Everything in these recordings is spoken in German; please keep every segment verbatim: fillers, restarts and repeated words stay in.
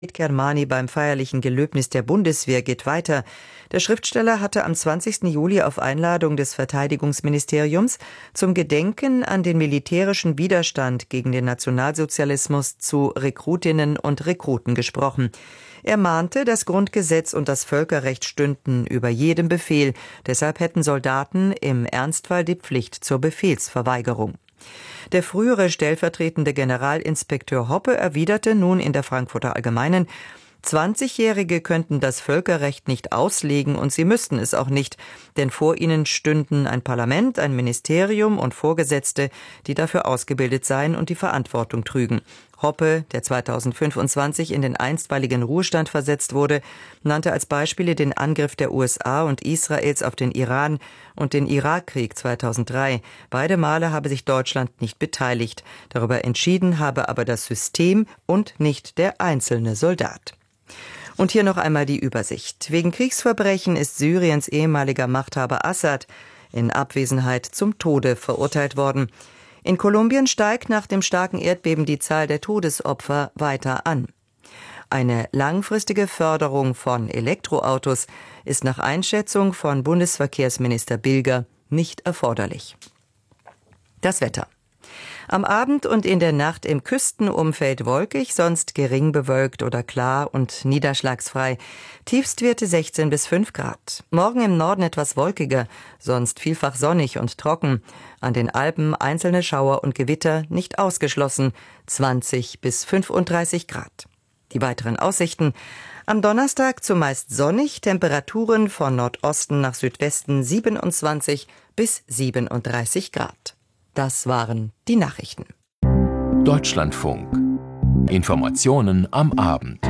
Kermani beim feierlichen Gelöbnis der Bundeswehr geht weiter. Der Schriftsteller hatte am zwanzigsten Juli auf Einladung des Verteidigungsministeriums zum Gedenken an den militärischen Widerstand gegen den Nationalsozialismus zu Rekrutinnen und Rekruten gesprochen. Er mahnte, das Grundgesetz und das Völkerrecht stünden über jedem Befehl. Deshalb hätten Soldaten im Ernstfall die Pflicht zur Befehlsverweigerung. Der frühere stellvertretende Generalinspekteur Hoppe erwiderte nun in der Frankfurter Allgemeinen, zwanzigjährige könnten das Völkerrecht nicht auslegen und sie müssten es auch nicht, denn vor ihnen stünden ein Parlament, ein Ministerium und Vorgesetzte, die dafür ausgebildet seien und die Verantwortung trügen. Hoppe, der zweitausendfünfundzwanzig in den einstweiligen Ruhestand versetzt wurde, nannte als Beispiele den Angriff der U S A und Israels auf den Iran und den Irakkrieg zweitausenddrei. Beide Male habe sich Deutschland nicht beteiligt. Darüber entschieden habe aber das System und nicht der einzelne Soldat. Und hier noch einmal die Übersicht. Wegen Kriegsverbrechen ist Syriens ehemaliger Machthaber Assad in Abwesenheit zum Tode verurteilt worden. In Kolumbien steigt nach dem starken Erdbeben die Zahl der Todesopfer weiter an. Eine langfristige Förderung von Elektroautos ist nach Einschätzung von Bundesverkehrsminister Bilger nicht erforderlich. Das Wetter. Am Abend und in der Nacht im Küstenumfeld wolkig, sonst gering bewölkt oder klar und niederschlagsfrei. Tiefstwerte sechzehn bis fünf Grad. Morgen im Norden etwas wolkiger, sonst vielfach sonnig und trocken. An den Alpen einzelne Schauer und Gewitter nicht ausgeschlossen, zwanzig bis fünfunddreißig Grad. Die weiteren Aussichten. Am Donnerstag zumeist sonnig, Temperaturen von Nordosten nach Südwesten siebenundzwanzig bis siebenunddreißig Grad. Das waren die Nachrichten. Deutschlandfunk. Informationen am Abend.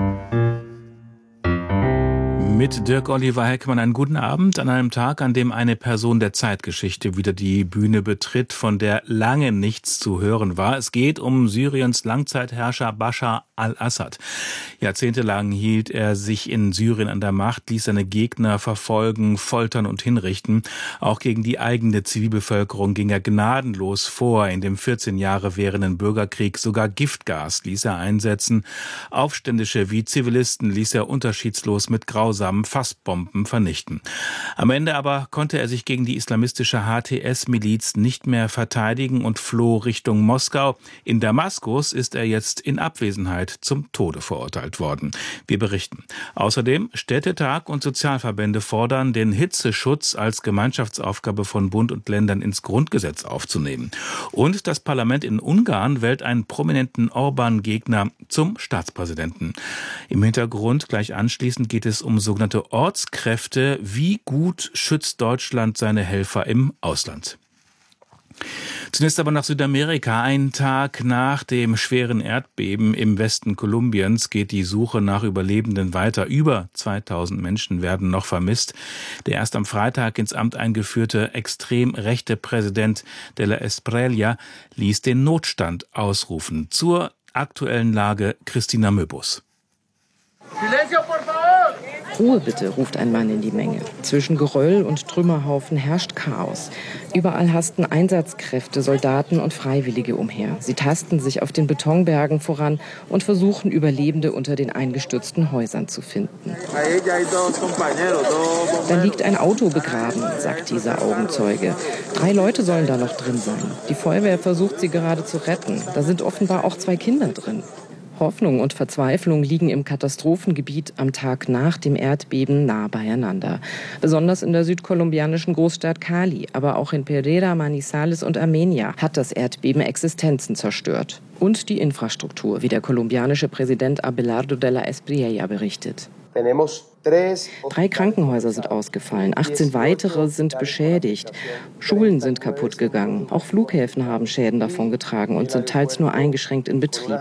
Mit Dirk Oliver Heckmann einen guten Abend an einem Tag, an dem eine Person der Zeitgeschichte wieder die Bühne betritt, von der lange nichts zu hören war. Es geht um Syriens Langzeitherrscher Bashar al-Assad. Jahrzehntelang hielt er sich in Syrien an der Macht, ließ seine Gegner verfolgen, foltern und hinrichten. Auch gegen die eigene Zivilbevölkerung ging er gnadenlos vor. In dem vierzehn Jahre währenden Bürgerkrieg sogar Giftgas ließ er einsetzen. Aufständische wie Zivilisten ließ er unterschiedslos mit grausamen Fassbomben vernichten. Am Ende aber konnte er sich gegen die islamistische H T S-Miliz nicht mehr verteidigen und floh Richtung Moskau. In Damaskus ist er jetzt in Abwesenheit zum Tode verurteilt worden. Wir berichten. Außerdem Städtetag und Sozialverbände fordern, den Hitzeschutz als Gemeinschaftsaufgabe von Bund und Ländern ins Grundgesetz aufzunehmen. Und das Parlament in Ungarn wählt einen prominenten Orban-Gegner zum Staatspräsidenten. Im Hintergrund gleich anschließend geht es um sogenannte Ortskräfte. Wie gut schützt Deutschland seine Helfer im Ausland? Zunächst aber nach Südamerika. Einen Tag nach dem schweren Erdbeben im Westen Kolumbiens geht die Suche nach Überlebenden weiter. Über zweitausend Menschen werden noch vermisst. Der erst am Freitag ins Amt eingeführte extrem rechte Präsident de la Espriella ließ den Notstand ausrufen. Zur aktuellen Lage Christina Möbus. Ruhe bitte, ruft ein Mann in die Menge. Zwischen Geröll und Trümmerhaufen herrscht Chaos. Überall hasten Einsatzkräfte, Soldaten und Freiwillige umher. Sie tasten sich auf den Betonbergen voran und versuchen, Überlebende unter den eingestürzten Häusern zu finden. Da liegt ein Auto begraben, sagt dieser Augenzeuge. Drei Leute sollen da noch drin sein. Die Feuerwehr versucht, sie gerade zu retten. Da sind offenbar auch zwei Kinder drin. Hoffnung und Verzweiflung liegen im Katastrophengebiet am Tag nach dem Erdbeben nah beieinander. Besonders in der südkolumbianischen Großstadt Cali, aber auch in Pereira, Manizales und Armenia hat das Erdbeben Existenzen zerstört. Und die Infrastruktur, wie der kolumbianische Präsident Abelardo de la Espriella berichtet. Drei Krankenhäuser sind ausgefallen, achtzehn weitere sind beschädigt. Schulen sind kaputt gegangen. Auch Flughäfen haben Schäden davongetragen und sind teils nur eingeschränkt in Betrieb.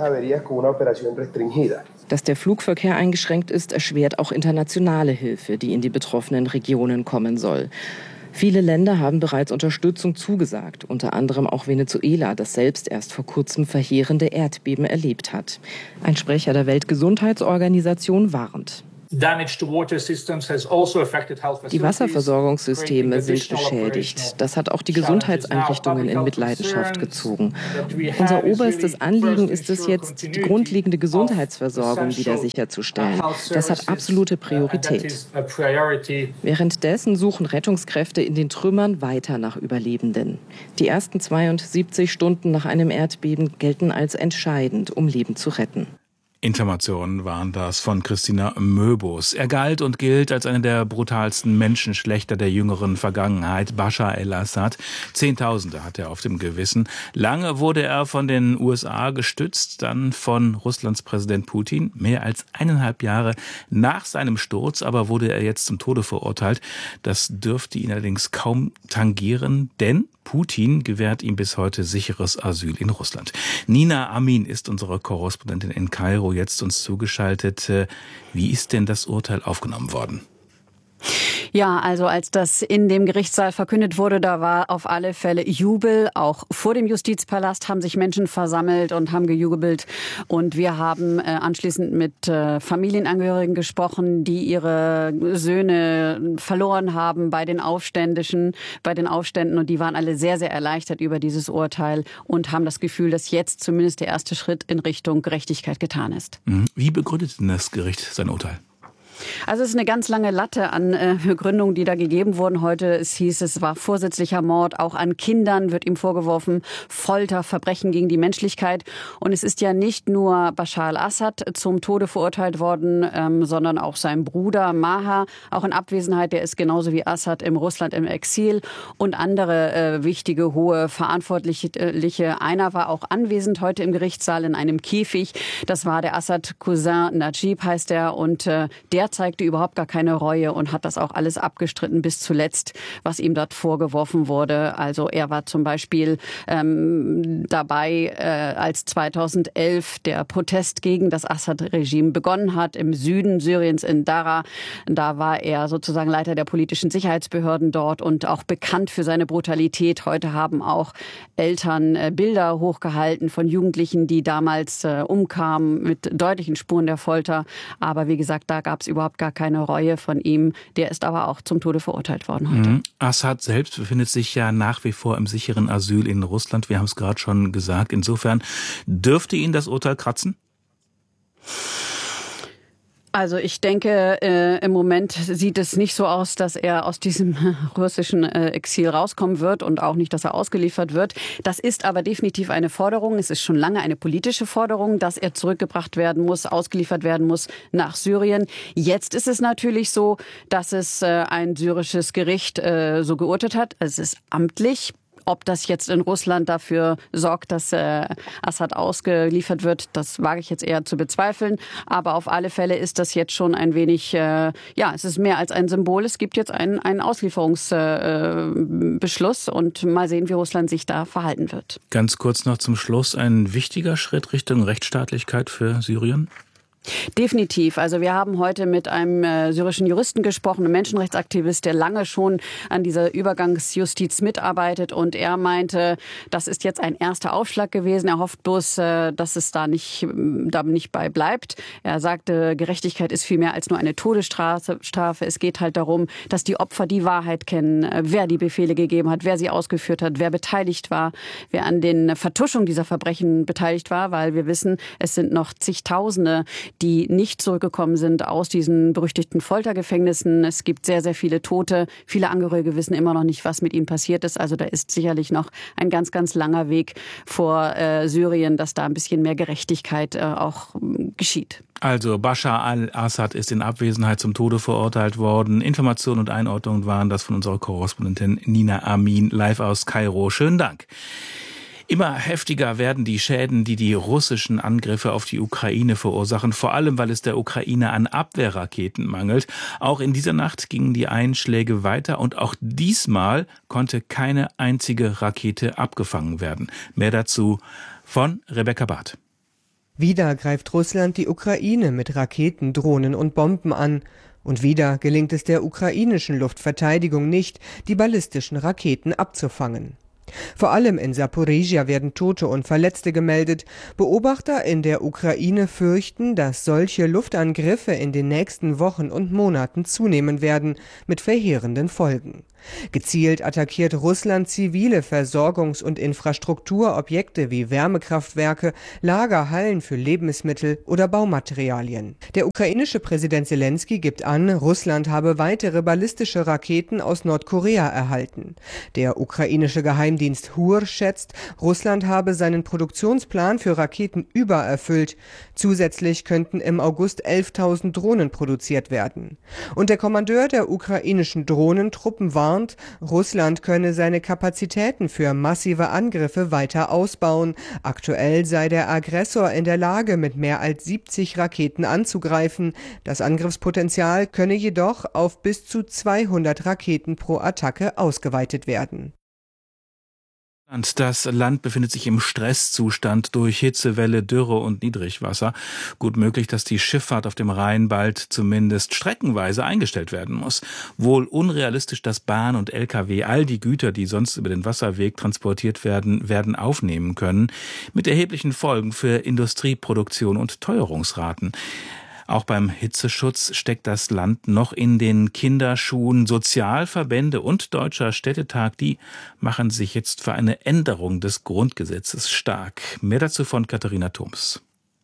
Dass der Flugverkehr eingeschränkt ist, erschwert auch internationale Hilfe, die in die betroffenen Regionen kommen soll. Viele Länder haben bereits Unterstützung zugesagt, unter anderem auch Venezuela, das selbst erst vor kurzem verheerende Erdbeben erlebt hat. Ein Sprecher der Weltgesundheitsorganisation warnt. Die Wasserversorgungssysteme sind beschädigt. Das hat auch die Gesundheitseinrichtungen in Mitleidenschaft gezogen. Unser oberstes Anliegen ist es jetzt, die grundlegende Gesundheitsversorgung wieder sicherzustellen. Das hat absolute Priorität. Währenddessen suchen Rettungskräfte in den Trümmern weiter nach Überlebenden. Die ersten zweiundsiebzig Stunden nach einem Erdbeben gelten als entscheidend, um Leben zu retten. Informationen waren das von Christina Möbus. Er galt und gilt als einer der brutalsten Menschenschlächter der jüngeren Vergangenheit, Bashar el-Assad. Zehntausende hat er auf dem Gewissen. Lange wurde er von den U S A gestützt, dann von Russlands Präsident Putin. Mehr als eineinhalb Jahre nach seinem Sturz aber wurde er jetzt zum Tode verurteilt. Das dürfte ihn allerdings kaum tangieren, denn Putin gewährt ihm bis heute sicheres Asyl in Russland. Nina Amin ist unsere Korrespondentin in Kairo, jetzt uns zugeschaltet. Wie ist denn das Urteil aufgenommen worden? Ja, also als das in dem Gerichtssaal verkündet wurde, da war auf alle Fälle Jubel. Auch vor dem Justizpalast haben sich Menschen versammelt und haben gejubelt. Und wir haben äh, anschließend mit äh, Familienangehörigen gesprochen, die ihre Söhne verloren haben bei den Aufständischen, bei den Aufständen. Und die waren alle sehr, sehr erleichtert über dieses Urteil und haben das Gefühl, dass jetzt zumindest der erste Schritt in Richtung Gerechtigkeit getan ist. Wie begründet denn das Gericht sein Urteil? Also es ist eine ganz lange Latte an äh, Begründungen, die da gegeben wurden heute. Es hieß, es war vorsätzlicher Mord, auch an Kindern wird ihm vorgeworfen, Folter, Verbrechen gegen die Menschlichkeit. Und es ist ja nicht nur Bashar al-Assad zum Tode verurteilt worden, ähm, sondern auch sein Bruder Maher, auch in Abwesenheit, der ist genauso wie Assad in Russland im Exil und andere äh, wichtige, hohe Verantwortliche. Einer war auch anwesend heute im Gerichtssaal in einem Käfig. Das war der Assad-Cousin Najib, heißt er, und äh, der zeigte überhaupt gar keine Reue und hat das auch alles abgestritten bis zuletzt, was ihm dort vorgeworfen wurde. Also er war zum Beispiel ähm, dabei, äh, als zweitausendelf der Protest gegen das Assad-Regime begonnen hat im Süden Syriens in Daraa. Da war er sozusagen Leiter der politischen Sicherheitsbehörden dort und auch bekannt für seine Brutalität. Heute haben auch Eltern äh, Bilder hochgehalten von Jugendlichen, die damals äh, umkamen mit deutlichen Spuren der Folter. Aber wie gesagt, da gab es überhaupt gar keine Reue von ihm. Der ist aber auch zum Tode verurteilt worden heute. Mhm. Assad selbst befindet sich ja nach wie vor im sicheren Asyl in Russland. Wir haben es gerade schon gesagt. Insofern dürfte ihn das Urteil kratzen? Also ich denke, äh, im Moment sieht es nicht so aus, dass er aus diesem russischen äh, Exil rauskommen wird und auch nicht, dass er ausgeliefert wird. Das ist aber definitiv eine Forderung. Es ist schon lange eine politische Forderung, dass er zurückgebracht werden muss, ausgeliefert werden muss nach Syrien. Jetzt ist es natürlich so, dass es äh, ein syrisches Gericht äh, so geurteilt hat. Es ist amtlich. Ob das jetzt in Russland dafür sorgt, dass äh, Assad ausgeliefert wird, das wage ich jetzt eher zu bezweifeln. Aber auf alle Fälle ist das jetzt schon ein wenig, äh, ja, es ist mehr als ein Symbol. Es gibt jetzt einen, einen Auslieferungsbeschluss äh, und mal sehen, wie Russland sich da verhalten wird. Ganz kurz noch zum Schluss, ein wichtiger Schritt Richtung Rechtsstaatlichkeit für Syrien? Definitiv. Also wir haben heute mit einem äh, syrischen Juristen gesprochen, einem Menschenrechtsaktivist, der lange schon an dieser Übergangsjustiz mitarbeitet. Und er meinte, das ist jetzt ein erster Aufschlag gewesen. Er hofft bloß, äh, dass es da nicht, da nicht bei bleibt. Er sagte, Gerechtigkeit ist viel mehr als nur eine Todesstrafe. Strafe. Es geht halt darum, dass die Opfer die Wahrheit kennen, äh, wer die Befehle gegeben hat, wer sie ausgeführt hat, wer beteiligt war, wer an den Vertuschungen dieser Verbrechen beteiligt war. Weil wir wissen, es sind noch zigtausende, die nicht zurückgekommen sind aus diesen berüchtigten Foltergefängnissen. Es gibt sehr, sehr viele Tote. Viele Angehörige wissen immer noch nicht, was mit ihnen passiert ist. Also da ist sicherlich noch ein ganz, ganz langer Weg vor äh, Syrien, dass da ein bisschen mehr Gerechtigkeit äh, auch äh, geschieht. Also Bashar al-Assad ist in Abwesenheit zum Tode verurteilt worden. Informationen und Einordnungen waren das von unserer Korrespondentin Nina Amin live aus Kairo. Schönen Dank. Immer heftiger werden die Schäden, die die russischen Angriffe auf die Ukraine verursachen, vor allem weil es der Ukraine an Abwehrraketen mangelt. Auch in dieser Nacht gingen die Einschläge weiter und auch diesmal konnte keine einzige Rakete abgefangen werden. Mehr dazu von Rebecca Barth. Wieder greift Russland die Ukraine mit Raketen, Drohnen und Bomben an. Und wieder gelingt es der ukrainischen Luftverteidigung nicht, die ballistischen Raketen abzufangen. Vor allem in Saporizhia werden Tote und Verletzte gemeldet. Beobachter in der Ukraine fürchten, dass solche Luftangriffe in den nächsten Wochen und Monaten zunehmen werden, mit verheerenden Folgen. Gezielt attackiert Russland zivile Versorgungs- und Infrastrukturobjekte wie Wärmekraftwerke, Lagerhallen für Lebensmittel oder Baumaterialien. Der ukrainische Präsident Selenskyj gibt an, Russland habe weitere ballistische Raketen aus Nordkorea erhalten. Der ukrainische Geheimdienst H U R schätzt, Russland habe seinen Produktionsplan für Raketen übererfüllt. Zusätzlich könnten im August elftausend Drohnen produziert werden. Und der Kommandeur der ukrainischen Drohnentruppen warnt, Russland könne seine Kapazitäten für massive Angriffe weiter ausbauen. Aktuell sei der Aggressor in der Lage, mit mehr als siebzig Raketen anzugreifen. Das Angriffspotenzial könne jedoch auf bis zu zweihundert Raketen pro Attacke ausgeweitet werden. Das Land befindet sich im Stresszustand durch Hitzewelle, Dürre und Niedrigwasser. Gut möglich, dass die Schifffahrt auf dem Rhein bald zumindest streckenweise eingestellt werden muss. Wohl unrealistisch, dass Bahn und L K W all die Güter, die sonst über den Wasserweg transportiert werden, werden aufnehmen können, mit erheblichen Folgen für Industrieproduktion und Teuerungsraten. Auch beim Hitzeschutz steckt das Land noch in den Kinderschuhen. Sozialverbände und Deutscher Städtetag, die machen sich jetzt für eine Änderung des Grundgesetzes stark. Mehr dazu von Katharina Thoms.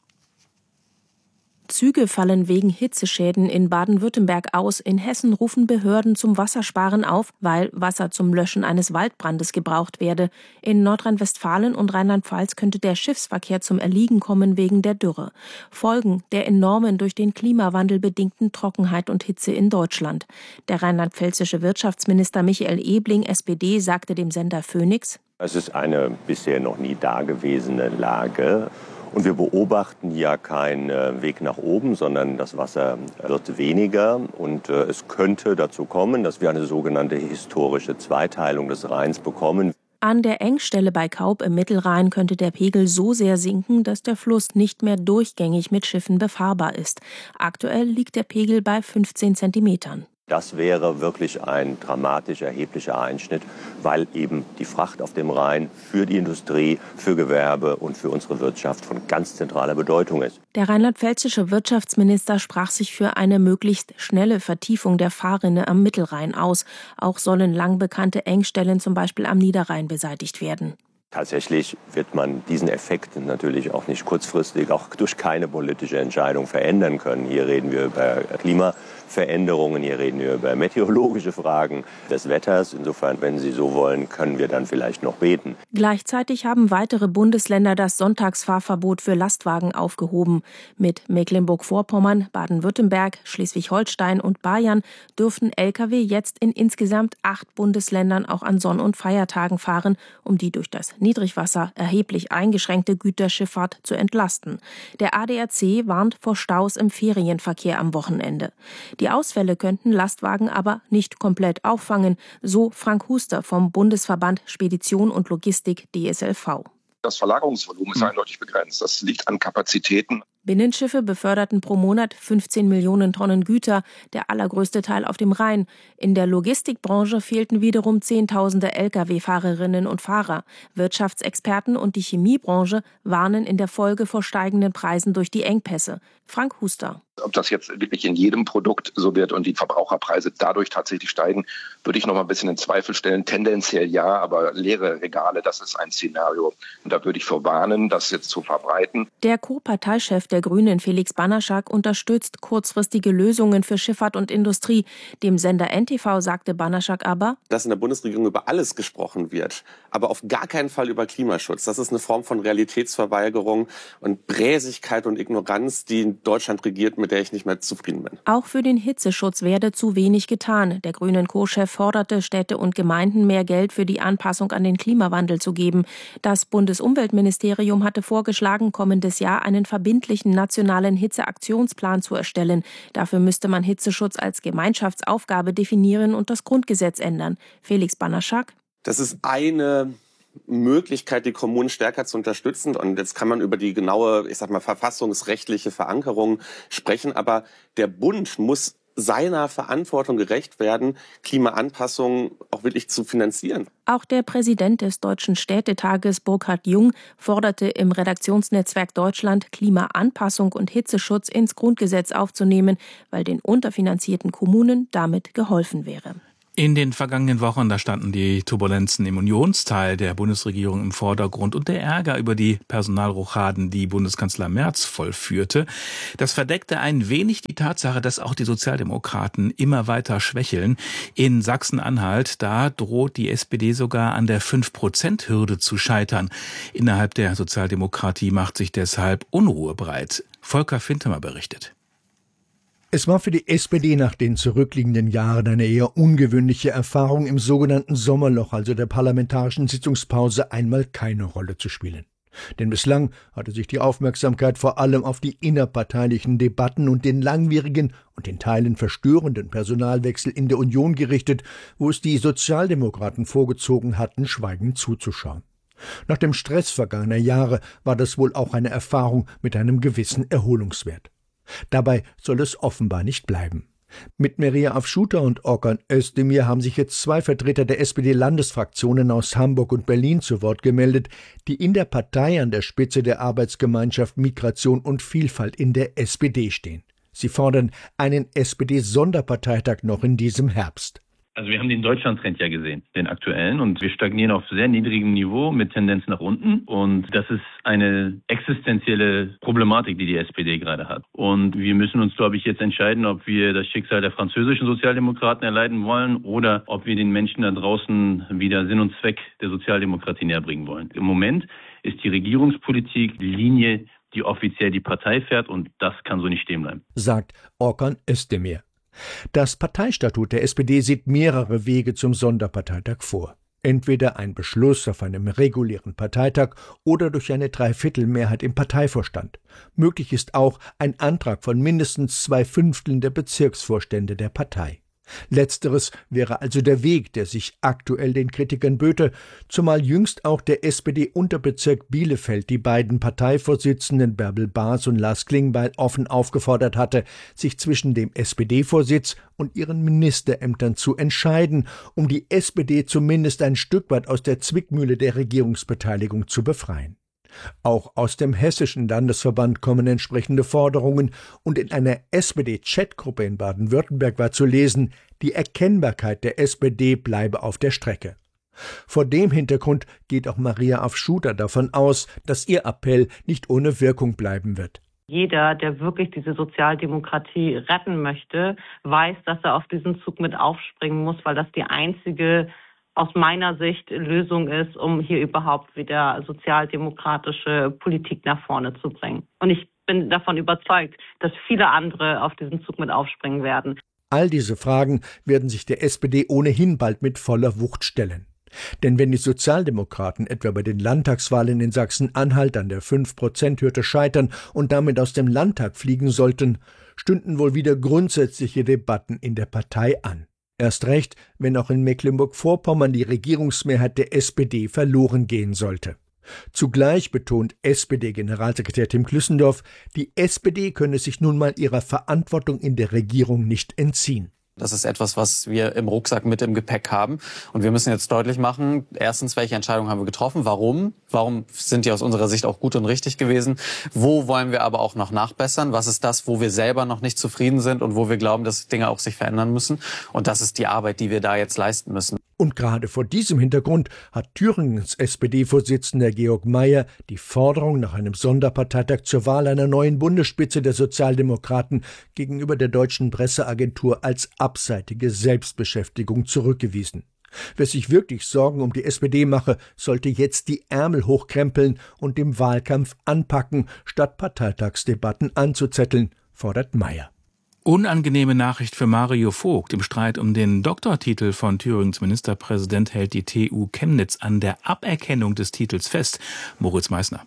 Züge fallen wegen Hitzeschäden in Baden-Württemberg aus. In Hessen rufen Behörden zum Wassersparen auf, weil Wasser zum Löschen eines Waldbrandes gebraucht werde. In Nordrhein-Westfalen und Rheinland-Pfalz könnte der Schiffsverkehr zum Erliegen kommen wegen der Dürre. Folgen der enormen durch den Klimawandel bedingten Trockenheit und Hitze in Deutschland. Der rheinland-pfälzische Wirtschaftsminister Michael Ebling, S P D, sagte dem Sender Phoenix: Es ist eine bisher noch nie dagewesene Lage. Und wir beobachten ja keinen Weg nach oben, sondern das Wasser wird weniger. Und es könnte dazu kommen, dass wir eine sogenannte historische Zweiteilung des Rheins bekommen. An der Engstelle bei Kaub im Mittelrhein könnte der Pegel so sehr sinken, dass der Fluss nicht mehr durchgängig mit Schiffen befahrbar ist. Aktuell liegt der Pegel bei fünfzehn Zentimetern. Das wäre wirklich ein dramatisch erheblicher Einschnitt, weil eben die Fracht auf dem Rhein für die Industrie, für Gewerbe und für unsere Wirtschaft von ganz zentraler Bedeutung ist. Der rheinland-pfälzische Wirtschaftsminister sprach sich für eine möglichst schnelle Vertiefung der Fahrrinne am Mittelrhein aus. Auch sollen lang bekannte Engstellen zum Beispiel am Niederrhein beseitigt werden. Tatsächlich wird man diesen Effekt natürlich auch nicht kurzfristig, auch durch keine politische Entscheidung verändern können. Hier reden wir über Klimaveränderungen, hier reden wir über meteorologische Fragen des Wetters. Insofern, wenn Sie so wollen, können wir dann vielleicht noch beten. Gleichzeitig haben weitere Bundesländer das Sonntagsfahrverbot für Lastwagen aufgehoben. Mit Mecklenburg-Vorpommern, Baden-Württemberg, Schleswig-Holstein und Bayern dürfen L K W jetzt in insgesamt acht Bundesländern auch an Sonn- und Feiertagen fahren, um die durch das Niedrigwasser erheblich eingeschränkte Güterschifffahrt zu entlasten. Der A D A C warnt vor Staus im Ferienverkehr am Wochenende. Die Ausfälle könnten Lastwagen aber nicht komplett auffangen, so Frank Huster vom Bundesverband Spedition und Logistik D S L V. Das Verlagerungsvolumen ist eindeutig begrenzt. Das liegt an Kapazitäten. Binnenschiffe beförderten pro Monat fünfzehn Millionen Tonnen Güter, der allergrößte Teil auf dem Rhein. In der Logistikbranche fehlten wiederum Zehntausende L K W-Fahrerinnen und Fahrer. Wirtschaftsexperten und die Chemiebranche warnen in der Folge vor steigenden Preisen durch die Engpässe. Frank Huster. Ob das jetzt wirklich in jedem Produkt so wird und die Verbraucherpreise dadurch tatsächlich steigen, würde ich noch mal ein bisschen in Zweifel stellen. Tendenziell ja, aber leere Regale, das ist ein Szenario. Und da würde ich vor warnen, das jetzt zu verbreiten. Der Co-Parteichef der Grünen, Felix Banaschak, unterstützt kurzfristige Lösungen für Schifffahrt und Industrie. Dem Sender N T V sagte Banaschak aber, dass in der Bundesregierung über alles gesprochen wird, aber auf gar keinen Fall über Klimaschutz. Das ist eine Form von Realitätsverweigerung und Bräsigkeit und Ignoranz, die in Deutschland regiert, mit der ich nicht mehr zufrieden bin. Auch für den Hitzeschutz werde zu wenig getan. Der Grünen Co-Chef forderte Städte und Gemeinden, mehr Geld für die Anpassung an den Klimawandel zu geben. Das Bundesumweltministerium hatte vorgeschlagen, kommendes Jahr einen verbindlichen nationalen Hitzeaktionsplan zu erstellen. Dafür müsste man Hitzeschutz als Gemeinschaftsaufgabe definieren und das Grundgesetz ändern. Felix Banaschak. Das ist eine Möglichkeit, die Kommunen stärker zu unterstützen. Und jetzt kann man über die genaue, ich sag mal, verfassungsrechtliche Verankerung sprechen. Aber der Bund muss seiner Verantwortung gerecht werden, Klimaanpassungen auch wirklich zu finanzieren. Auch der Präsident des Deutschen Städtetages, Burkhard Jung, forderte im Redaktionsnetzwerk Deutschland, Klimaanpassung und Hitzeschutz ins Grundgesetz aufzunehmen, weil den unterfinanzierten Kommunen damit geholfen wäre. In den vergangenen Wochen, da standen die Turbulenzen im Unionsteil der Bundesregierung im Vordergrund und der Ärger über die Personalrochaden, die Bundeskanzler Merz vollführte. Das verdeckte ein wenig die Tatsache, dass auch die Sozialdemokraten immer weiter schwächeln. In Sachsen-Anhalt, da droht die S P D sogar an der fünf Prozent Hürde zu scheitern. Innerhalb der Sozialdemokratie macht sich deshalb Unruhe breit. Volker Fintemer berichtet. Es war für die S P D nach den zurückliegenden Jahren eine eher ungewöhnliche Erfahrung, im sogenannten Sommerloch, also der parlamentarischen Sitzungspause, einmal keine Rolle zu spielen. Denn bislang hatte sich die Aufmerksamkeit vor allem auf die innerparteilichen Debatten und den langwierigen und in Teilen verstörenden Personalwechsel in der Union gerichtet, wo es die Sozialdemokraten vorgezogen hatten, schweigend zuzuschauen. Nach dem Stress vergangener Jahre war das wohl auch eine Erfahrung mit einem gewissen Erholungswert. Dabei soll es offenbar nicht bleiben. Mit Meria Afshuta und Orkan Özdemir haben sich jetzt zwei Vertreter der S P D-Landesfraktionen aus Hamburg und Berlin zu Wort gemeldet, die in der Partei an der Spitze der Arbeitsgemeinschaft Migration und Vielfalt in der S P D stehen. Sie fordern einen S P D-Sonderparteitag noch in diesem Herbst. Also wir haben den Deutschlandtrend ja gesehen, den aktuellen, und wir stagnieren auf sehr niedrigem Niveau mit Tendenz nach unten, und das ist eine existenzielle Problematik, die die S P D gerade hat. Und wir müssen uns, glaube ich, jetzt entscheiden, ob wir das Schicksal der französischen Sozialdemokraten erleiden wollen oder ob wir den Menschen da draußen wieder Sinn und Zweck der Sozialdemokratie näherbringen wollen. Im Moment ist die Regierungspolitik die Linie, die offiziell die Partei fährt, und das kann so nicht stehen bleiben, sagt Orkan Özdemir. Das Parteistatut der S P D sieht mehrere Wege zum Sonderparteitag vor. Entweder ein Beschluss auf einem regulären Parteitag oder durch eine Dreiviertelmehrheit im Parteivorstand. Möglich ist auch ein Antrag von mindestens zwei Fünfteln der Bezirksvorstände der Partei. Letzteres wäre also der Weg, der sich aktuell den Kritikern böte, zumal jüngst auch der S P D-Unterbezirk Bielefeld die beiden Parteivorsitzenden Bärbel Baas und Lars Klingbeil offen aufgefordert hatte, sich zwischen dem S P D-Vorsitz und ihren Ministerämtern zu entscheiden, um die S P D zumindest ein Stück weit aus der Zwickmühle der Regierungsbeteiligung zu befreien. Auch aus dem hessischen Landesverband kommen entsprechende Forderungen, und in einer S P D-Chatgruppe in Baden-Württemberg war zu lesen, die Erkennbarkeit der S P D bleibe auf der Strecke. Vor dem Hintergrund geht auch Meria Afshuta davon aus, dass ihr Appell nicht ohne Wirkung bleiben wird. Jeder, der wirklich diese Sozialdemokratie retten möchte, weiß, dass er auf diesen Zug mit aufspringen muss, weil das die einzige aus meiner Sicht Lösung ist, um hier überhaupt wieder sozialdemokratische Politik nach vorne zu bringen. Und ich bin davon überzeugt, dass viele andere auf diesen Zug mit aufspringen werden. All diese Fragen werden sich der S P D ohnehin bald mit voller Wucht stellen. Denn wenn die Sozialdemokraten etwa bei den Landtagswahlen in Sachsen-Anhalt an der fünf Prozent Hürde scheitern und damit aus dem Landtag fliegen sollten, stünden wohl wieder grundsätzliche Debatten in der Partei an. Erst recht, wenn auch in Mecklenburg-Vorpommern die Regierungsmehrheit der S P D verloren gehen sollte. Zugleich betont S P D-Generalsekretär Tim Klüssendorf, die S P D könne sich nun mal ihrer Verantwortung in der Regierung nicht entziehen. Das ist etwas, was wir im Rucksack mit im Gepäck haben. Und wir müssen jetzt deutlich machen, erstens, welche Entscheidungen haben wir getroffen? Warum? Warum sind die aus unserer Sicht auch gut und richtig gewesen? Wo wollen wir aber auch noch nachbessern? Was ist das, wo wir selber noch nicht zufrieden sind und wo wir glauben, dass Dinge auch sich verändern müssen? Und das ist die Arbeit, die wir da jetzt leisten müssen. Und gerade vor diesem Hintergrund hat Thüringens S P D-Vorsitzender Georg Mayer die Forderung nach einem Sonderparteitag zur Wahl einer neuen Bundesspitze der Sozialdemokraten gegenüber der deutschen Presseagentur als abseitige Selbstbeschäftigung zurückgewiesen. Wer sich wirklich Sorgen um die S P D mache, sollte jetzt die Ärmel hochkrempeln und dem Wahlkampf anpacken, statt Parteitagsdebatten anzuzetteln, fordert Mayer. Unangenehme Nachricht für Mario Vogt. Im Streit um den Doktortitel von Thüringens Ministerpräsident hält die T U Chemnitz an der Aberkennung des Titels fest. Moritz Meissner.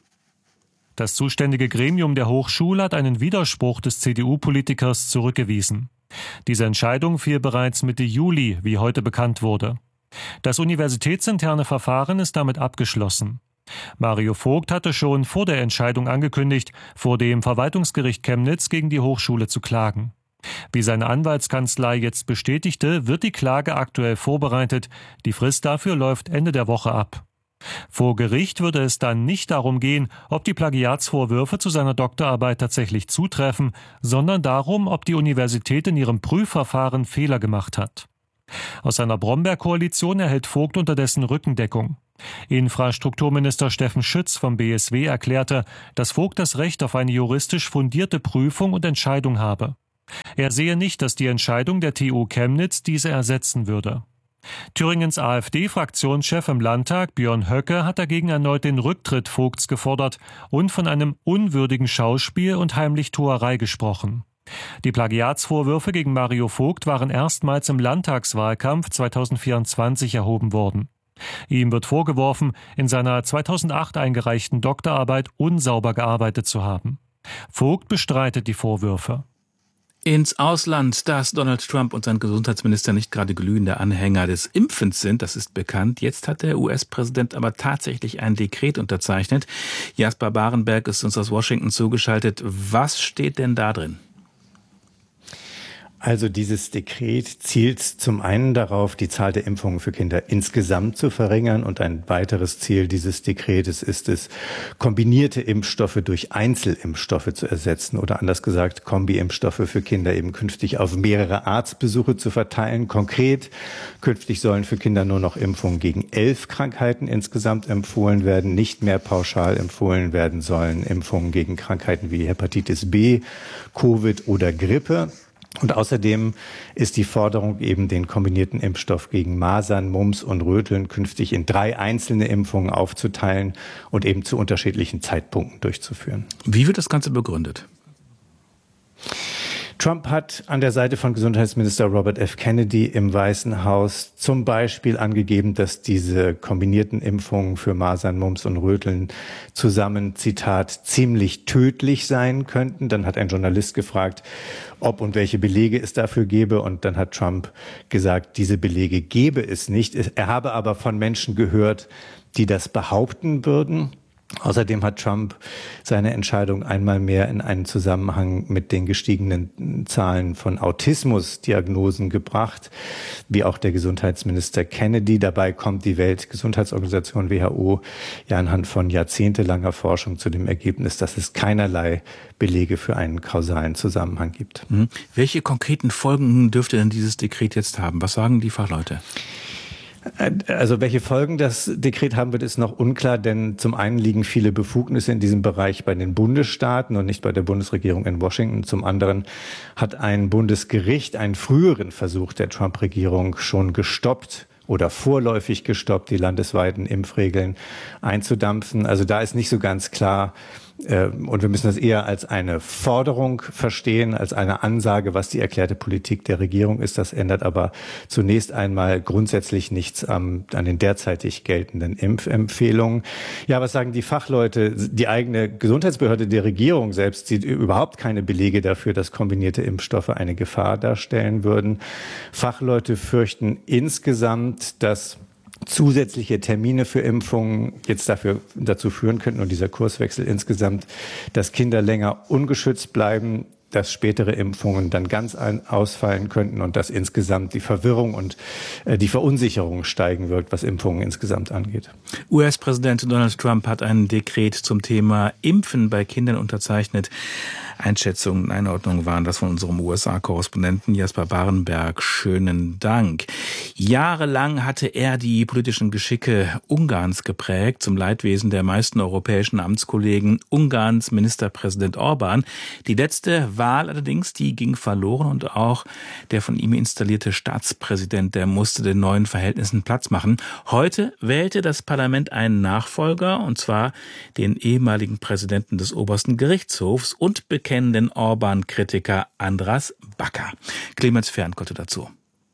Das zuständige Gremium der Hochschule hat einen Widerspruch des C D U-Politikers zurückgewiesen. Diese Entscheidung fiel bereits Mitte Juli, wie heute bekannt wurde. Das universitätsinterne Verfahren ist damit abgeschlossen. Mario Vogt hatte schon vor der Entscheidung angekündigt, vor dem Verwaltungsgericht Chemnitz gegen die Hochschule zu klagen. Wie seine Anwaltskanzlei jetzt bestätigte, wird die Klage aktuell vorbereitet. Die Frist dafür läuft Ende der Woche ab. Vor Gericht würde es dann nicht darum gehen, ob die Plagiatsvorwürfe zu seiner Doktorarbeit tatsächlich zutreffen, sondern darum, ob die Universität in ihrem Prüfverfahren Fehler gemacht hat. Aus seiner Bromberg-Koalition erhält Vogt unterdessen Rückendeckung. Infrastrukturminister Steffen Schütz vom B S W erklärte, dass Vogt das Recht auf eine juristisch fundierte Prüfung und Entscheidung habe. Er sehe nicht, dass die Entscheidung der T U Chemnitz diese ersetzen würde. Thüringens AfD-Fraktionschef im Landtag, Björn Höcke, hat dagegen erneut den Rücktritt Vogts gefordert und von einem unwürdigen Schauspiel und Heimlichtuerei gesprochen. Die Plagiatsvorwürfe gegen Mario Vogt waren erstmals im Landtagswahlkampf zweitausendvierundzwanzig erhoben worden. Ihm wird vorgeworfen, in seiner zweitausendacht eingereichten Doktorarbeit unsauber gearbeitet zu haben. Vogt bestreitet die Vorwürfe. Ins Ausland, dass Donald Trump und sein Gesundheitsminister nicht gerade glühende Anhänger des Impfens sind, das ist bekannt. Jetzt hat der U S-Präsident aber tatsächlich ein Dekret unterzeichnet. Jasper Barenberg ist uns aus Washington zugeschaltet. Was steht denn da drin? Also dieses Dekret zielt zum einen darauf, die Zahl der Impfungen für Kinder insgesamt zu verringern, und ein weiteres Ziel dieses Dekretes ist es, kombinierte Impfstoffe durch Einzelimpfstoffe zu ersetzen, oder anders gesagt, Kombi-Impfstoffe für Kinder eben künftig auf mehrere Arztbesuche zu verteilen. Konkret, künftig sollen für Kinder nur noch Impfungen gegen elf Krankheiten insgesamt empfohlen werden, nicht mehr pauschal empfohlen werden sollen Impfungen gegen Krankheiten wie Hepatitis B, Covid oder Grippe. Und außerdem ist die Forderung, eben den kombinierten Impfstoff gegen Masern, Mumps und Röteln künftig in drei einzelne Impfungen aufzuteilen und eben zu unterschiedlichen Zeitpunkten durchzuführen. Wie wird das Ganze begründet? Trump hat an der Seite von Gesundheitsminister Robert F. Kennedy im Weißen Haus zum Beispiel angegeben, dass diese kombinierten Impfungen für Masern, Mumps und Röteln zusammen, Zitat, ziemlich tödlich sein könnten. Dann hat ein Journalist gefragt, ob und welche Belege es dafür gäbe. Und dann hat Trump gesagt, diese Belege gäbe es nicht. Er habe aber von Menschen gehört, die das behaupten würden. Außerdem hat Trump seine Entscheidung einmal mehr in einen Zusammenhang mit den gestiegenen Zahlen von Autismusdiagnosen gebracht, wie auch der Gesundheitsminister Kennedy. Dabei kommt die Weltgesundheitsorganisation W H O ja anhand von jahrzehntelanger Forschung zu dem Ergebnis, dass es keinerlei Belege für einen kausalen Zusammenhang gibt. Mhm. Welche konkreten Folgen dürfte denn dieses Dekret jetzt haben? Was sagen die Fachleute? Also welche Folgen das Dekret haben wird, ist noch unklar, denn zum einen liegen viele Befugnisse in diesem Bereich bei den Bundesstaaten und nicht bei der Bundesregierung in Washington. Zum anderen hat ein Bundesgericht einen früheren Versuch der Trump-Regierung schon gestoppt oder vorläufig gestoppt, die landesweiten Impfregeln einzudampfen. Also da ist nicht so ganz klar, und wir müssen das eher als eine Forderung verstehen, als eine Ansage, was die erklärte Politik der Regierung ist. Das ändert aber zunächst einmal grundsätzlich nichts an, an den derzeitig geltenden Impfempfehlungen. Ja, was sagen die Fachleute? Die eigene Gesundheitsbehörde der Regierung selbst sieht überhaupt keine Belege dafür, dass kombinierte Impfstoffe eine Gefahr darstellen würden. Fachleute fürchten insgesamt, dass zusätzliche Termine für Impfungen jetzt dafür, dazu führen könnten, und dieser Kurswechsel insgesamt, dass Kinder länger ungeschützt bleiben, dass spätere Impfungen dann ganz ein, ausfallen könnten und dass insgesamt die Verwirrung und äh, die Verunsicherung steigen wird, was Impfungen insgesamt angeht. U S-Präsident Donald Trump hat ein Dekret zum Thema Impfen bei Kindern unterzeichnet. Einschätzungen und Einordnungen waren das von unserem U S A-Korrespondenten Jasper Barenberg. Schönen Dank. Jahrelang hatte er die politischen Geschicke Ungarns geprägt, zum Leidwesen der meisten europäischen Amtskollegen. Ungarns Ministerpräsident Orban. Die letzte Wahl allerdings, die ging verloren, und auch der von ihm installierte Staatspräsident, der musste den neuen Verhältnissen Platz machen. Heute wählte das Parlament einen Nachfolger, und zwar den ehemaligen Präsidenten des obersten Gerichtshofs und bekennenden Orban-Kritiker Andras Backer. Clemens Fernkotte dazu.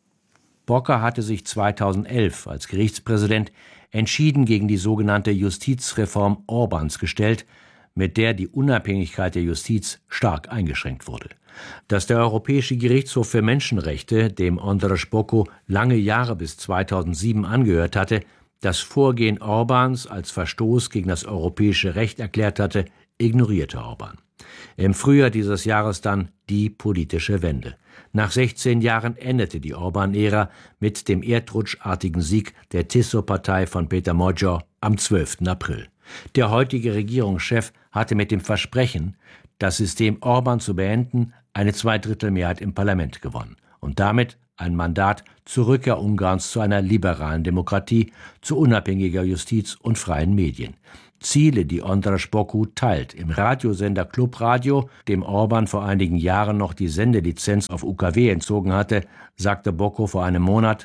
Backer hatte sich zweitausendelf als Gerichtspräsident entschieden gegen die sogenannte Justizreform Orbans gestellt, mit der die Unabhängigkeit der Justiz stark eingeschränkt wurde. Dass der Europäische Gerichtshof für Menschenrechte, dem Andras Backer lange Jahre bis zweitausendsieben angehört hatte, das Vorgehen Orbans als Verstoß gegen das europäische Recht erklärt hatte, ignorierte Orban. Im Frühjahr dieses Jahres dann die politische Wende. Nach sechzehn Jahren endete die Orban-Ära mit dem erdrutschartigen Sieg der Tiso-Partei von Peter Magyar am zwölften April. Der heutige Regierungschef hatte mit dem Versprechen, das System Orban zu beenden, eine Zweidrittelmehrheit im Parlament gewonnen und damit ein Mandat zur Rückkehr Ungarns zu einer liberalen Demokratie, zu unabhängiger Justiz und freien Medien. Ziele, die Andras Boku teilt. Im Radiosender Club Radio, dem Orban vor einigen Jahren noch die Sendelizenz auf U K W entzogen hatte, sagte Boku vor einem Monat: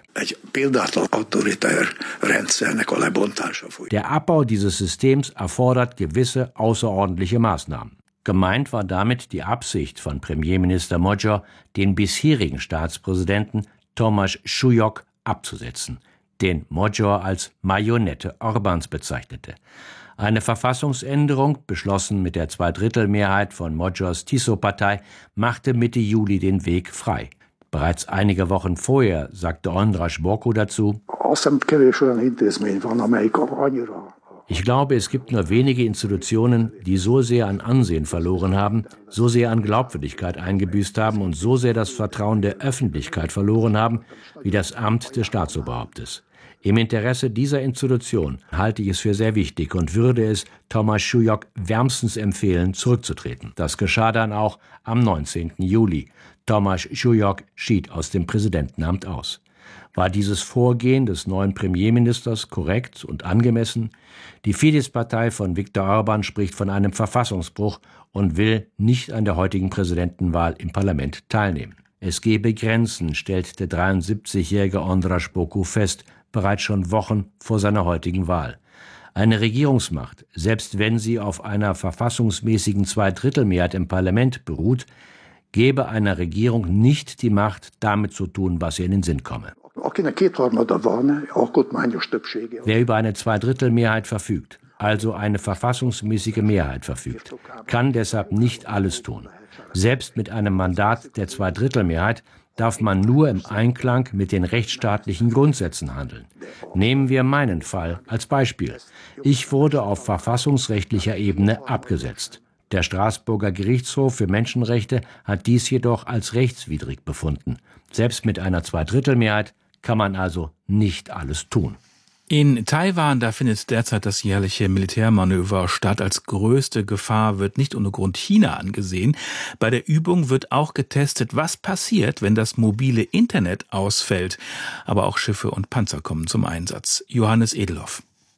Der Abbau dieses Systems erfordert gewisse außerordentliche Maßnahmen. Gemeint war damit die Absicht von Premierminister Magyar, den bisherigen Staatspräsidenten Tomáš Šujók abzusetzen, den Magyar als Marionette Orbáns bezeichnete. Eine Verfassungsänderung, beschlossen mit der Zweidrittelmehrheit von Magyars Tiso-Partei, machte Mitte Juli den Weg frei. Bereits einige Wochen vorher sagte Andras Boku dazu: Ich glaube, es gibt nur wenige Institutionen, die so sehr an Ansehen verloren haben, so sehr an Glaubwürdigkeit eingebüßt haben und so sehr das Vertrauen der Öffentlichkeit verloren haben, wie das Amt des Staatsoberhauptes. Im Interesse dieser Institution halte ich es für sehr wichtig und würde es Tomáš Šujók wärmstens empfehlen, zurückzutreten. Das geschah dann auch am neunzehnten Juli. Tomáš Šujók schied aus dem Präsidentenamt aus. War dieses Vorgehen des neuen Premierministers korrekt und angemessen? Die Fidesz-Partei von Viktor Orbán spricht von einem Verfassungsbruch und will nicht an der heutigen Präsidentenwahl im Parlament teilnehmen. Es gebe Grenzen, stellt der dreiundsiebzigjährige Andras Boku fest, bereits schon Wochen vor seiner heutigen Wahl. Eine Regierungsmacht, selbst wenn sie auf einer verfassungsmäßigen Zweidrittelmehrheit im Parlament beruht, gebe einer Regierung nicht die Macht, damit zu tun, was ihr in den Sinn komme. Wer über eine Zweidrittelmehrheit verfügt, also eine verfassungsmäßige Mehrheit verfügt, kann deshalb nicht alles tun. Selbst mit einem Mandat der Zweidrittelmehrheit darf man nur im Einklang mit den rechtsstaatlichen Grundsätzen handeln. Nehmen wir meinen Fall als Beispiel. Ich wurde auf verfassungsrechtlicher Ebene abgesetzt. Der Straßburger Gerichtshof für Menschenrechte hat dies jedoch als rechtswidrig befunden. Selbst mit einer Zweidrittelmehrheit kann man also nicht alles tun. In Taiwan, da findet derzeit das jährliche Militärmanöver statt. Als größte Gefahr wird nicht ohne Grund China angesehen. Bei der Übung wird auch getestet, was passiert, wenn das mobile Internet ausfällt. Aber auch Schiffe und Panzer kommen zum Einsatz. Johannes Edelhoff.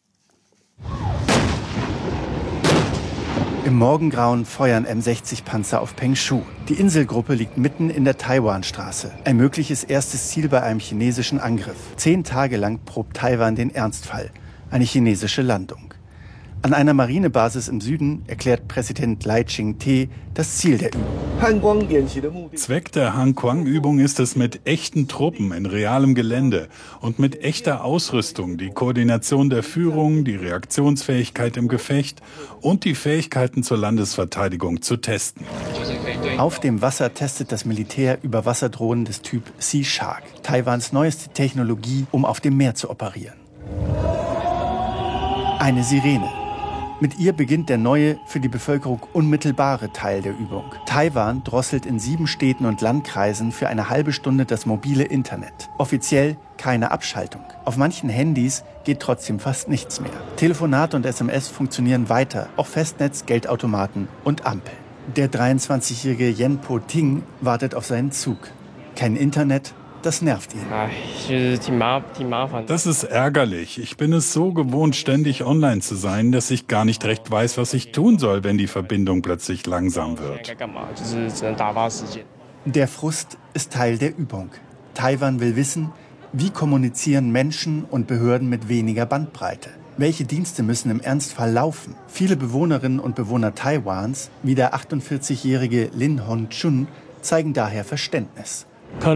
Im Morgengrauen feuern M sechzig Panzer auf Pengshu. Die Inselgruppe liegt mitten in der Taiwanstraße. Ein mögliches erstes Ziel bei einem chinesischen Angriff. Zehn Tage lang probt Taiwan den Ernstfall. Eine chinesische Landung. An einer Marinebasis im Süden erklärt Präsident Lai Ching-te das Ziel der Übung. Zweck der Han-Kuang-Übung ist es, mit echten Truppen in realem Gelände und mit echter Ausrüstung die Koordination der Führung, die Reaktionsfähigkeit im Gefecht und die Fähigkeiten zur Landesverteidigung zu testen. Auf dem Wasser testet das Militär Überwasserdrohnen des Typ Sea Shark, Taiwans neueste Technologie, um auf dem Meer zu operieren. Eine Sirene. Mit ihr beginnt der neue, für die Bevölkerung unmittelbare Teil der Übung. Taiwan drosselt in sieben Städten und Landkreisen für eine halbe Stunde das mobile Internet. Offiziell keine Abschaltung. Auf manchen Handys geht trotzdem fast nichts mehr. Telefonate und S M S funktionieren weiter, auch Festnetz, Geldautomaten und Ampeln. Der dreiundzwanzigjährige Yen Po-ting wartet auf seinen Zug. Kein Internet, das nervt ihn. Das ist ärgerlich. Ich bin es so gewohnt, ständig online zu sein, dass ich gar nicht recht weiß, was ich tun soll, wenn die Verbindung plötzlich langsam wird. Der Frust ist Teil der Übung. Taiwan will wissen, wie kommunizieren Menschen und Behörden mit weniger Bandbreite. Welche Dienste müssen im Ernstfall laufen? Viele Bewohnerinnen und Bewohner Taiwans, wie der achtundvierzigjährige Lin Hon-chun, zeigen daher Verständnis.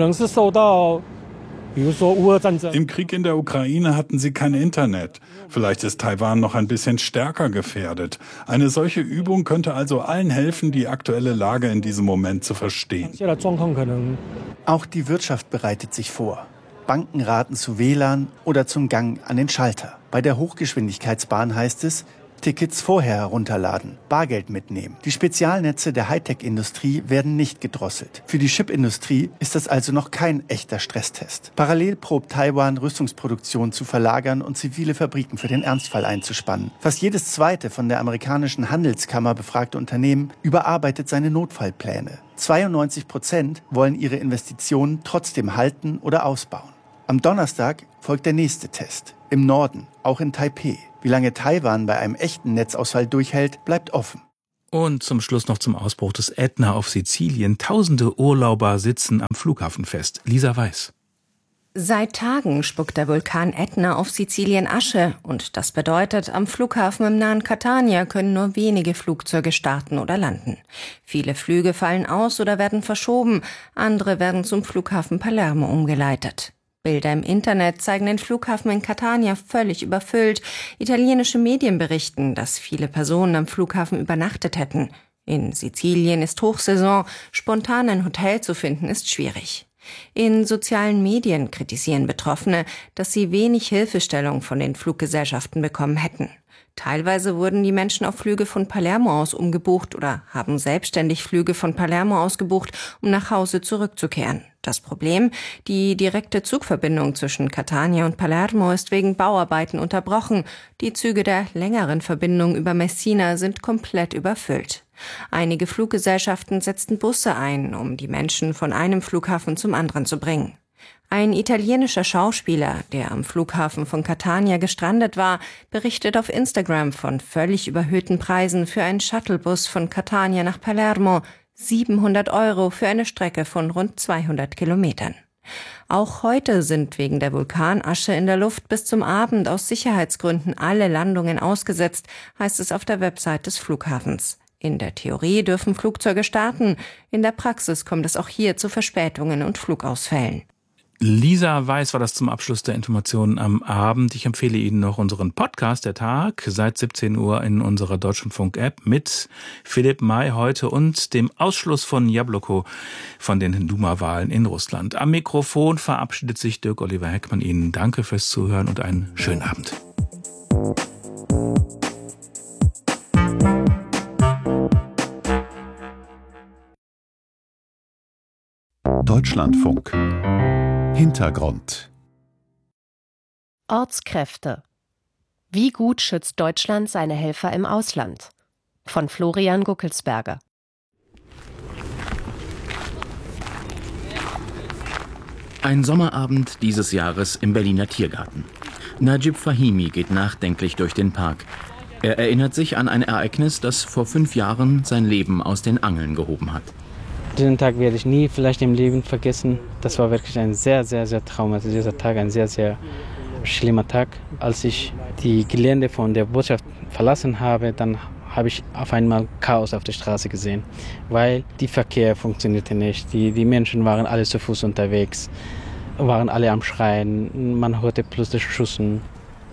Im Krieg in der Ukraine hatten sie kein Internet. Vielleicht ist Taiwan noch ein bisschen stärker gefährdet. Eine solche Übung könnte also allen helfen, die aktuelle Lage in diesem Moment zu verstehen. Auch die Wirtschaft bereitet sich vor. Banken raten zu W L A N oder zum Gang an den Schalter. Bei der Hochgeschwindigkeitsbahn heißt es, Tickets vorher herunterladen, Bargeld mitnehmen. Die Spezialnetze der Hightech-Industrie werden nicht gedrosselt. Für die Chipindustrie ist das also noch kein echter Stresstest. Parallel probt Taiwan, Rüstungsproduktion zu verlagern und zivile Fabriken für den Ernstfall einzuspannen. Fast jedes zweite von der amerikanischen Handelskammer befragte Unternehmen überarbeitet seine Notfallpläne. zweiundneunzig Prozent wollen ihre Investitionen trotzdem halten oder ausbauen. Am Donnerstag folgt der nächste Test. Im Norden, auch in Taipeh. Wie lange Taiwan bei einem echten Netzausfall durchhält, bleibt offen. Und zum Schluss noch zum Ausbruch des Ätna auf Sizilien. Tausende Urlauber sitzen am Flughafen fest. Lisa Weiß. Seit Tagen spuckt der Vulkan Ätna auf Sizilien Asche. Und das bedeutet, am Flughafen im nahen Catania können nur wenige Flugzeuge starten oder landen. Viele Flüge fallen aus oder werden verschoben. Andere werden zum Flughafen Palermo umgeleitet. Bilder im Internet zeigen den Flughafen in Catania völlig überfüllt. Italienische Medien berichten, dass viele Personen am Flughafen übernachtet hätten. In Sizilien ist Hochsaison, spontan ein Hotel zu finden ist schwierig. In sozialen Medien kritisieren Betroffene, dass sie wenig Hilfestellung von den Fluggesellschaften bekommen hätten. Teilweise wurden die Menschen auf Flüge von Palermo aus umgebucht oder haben selbstständig Flüge von Palermo aus gebucht, um nach Hause zurückzukehren. Das Problem: Die direkte Zugverbindung zwischen Catania und Palermo ist wegen Bauarbeiten unterbrochen. Die Züge der längeren Verbindung über Messina sind komplett überfüllt. Einige Fluggesellschaften setzten Busse ein, um die Menschen von einem Flughafen zum anderen zu bringen. Ein italienischer Schauspieler, der am Flughafen von Catania gestrandet war, berichtet auf Instagram von völlig überhöhten Preisen für einen Shuttlebus von Catania nach Palermo, siebenhundert Euro für eine Strecke von rund zweihundert Kilometern. Auch heute sind wegen der Vulkanasche in der Luft bis zum Abend aus Sicherheitsgründen alle Landungen ausgesetzt, heißt es auf der Website des Flughafens. In der Theorie dürfen Flugzeuge starten, in der Praxis kommt es auch hier zu Verspätungen und Flugausfällen. Lisa Weiß war das zum Abschluss der Informationen am Abend. Ich empfehle Ihnen noch unseren Podcast Der Tag seit siebzehn Uhr in unserer Deutschlandfunk-App mit Philipp May heute und dem Ausschluss von Jabloko von den Duma-Wahlen in Russland. Am Mikrofon verabschiedet sich Dirk Oliver Heckmann. Ihnen danke fürs Zuhören und einen schönen Abend. Deutschlandfunk. Hintergrund. Ortskräfte. Wie gut schützt Deutschland seine Helfer im Ausland? Von Florian Guckelsberger. Ein Sommerabend dieses Jahres im Berliner Tiergarten. Najib Fahimi geht nachdenklich durch den Park. Er erinnert sich an ein Ereignis, das vor fünf Jahren sein Leben aus den Angeln gehoben hat. Diesen Tag werde ich nie vielleicht im Leben vergessen. Das war wirklich ein sehr, sehr, sehr traumatisierter Tag, ein sehr, sehr schlimmer Tag. Als ich die Gelände von der Botschaft verlassen habe, dann habe ich auf einmal Chaos auf der Straße gesehen, weil der Verkehr funktionierte nicht. Die, die Menschen waren alle zu Fuß unterwegs, waren alle am Schreien, man hörte plötzlich Schüssen.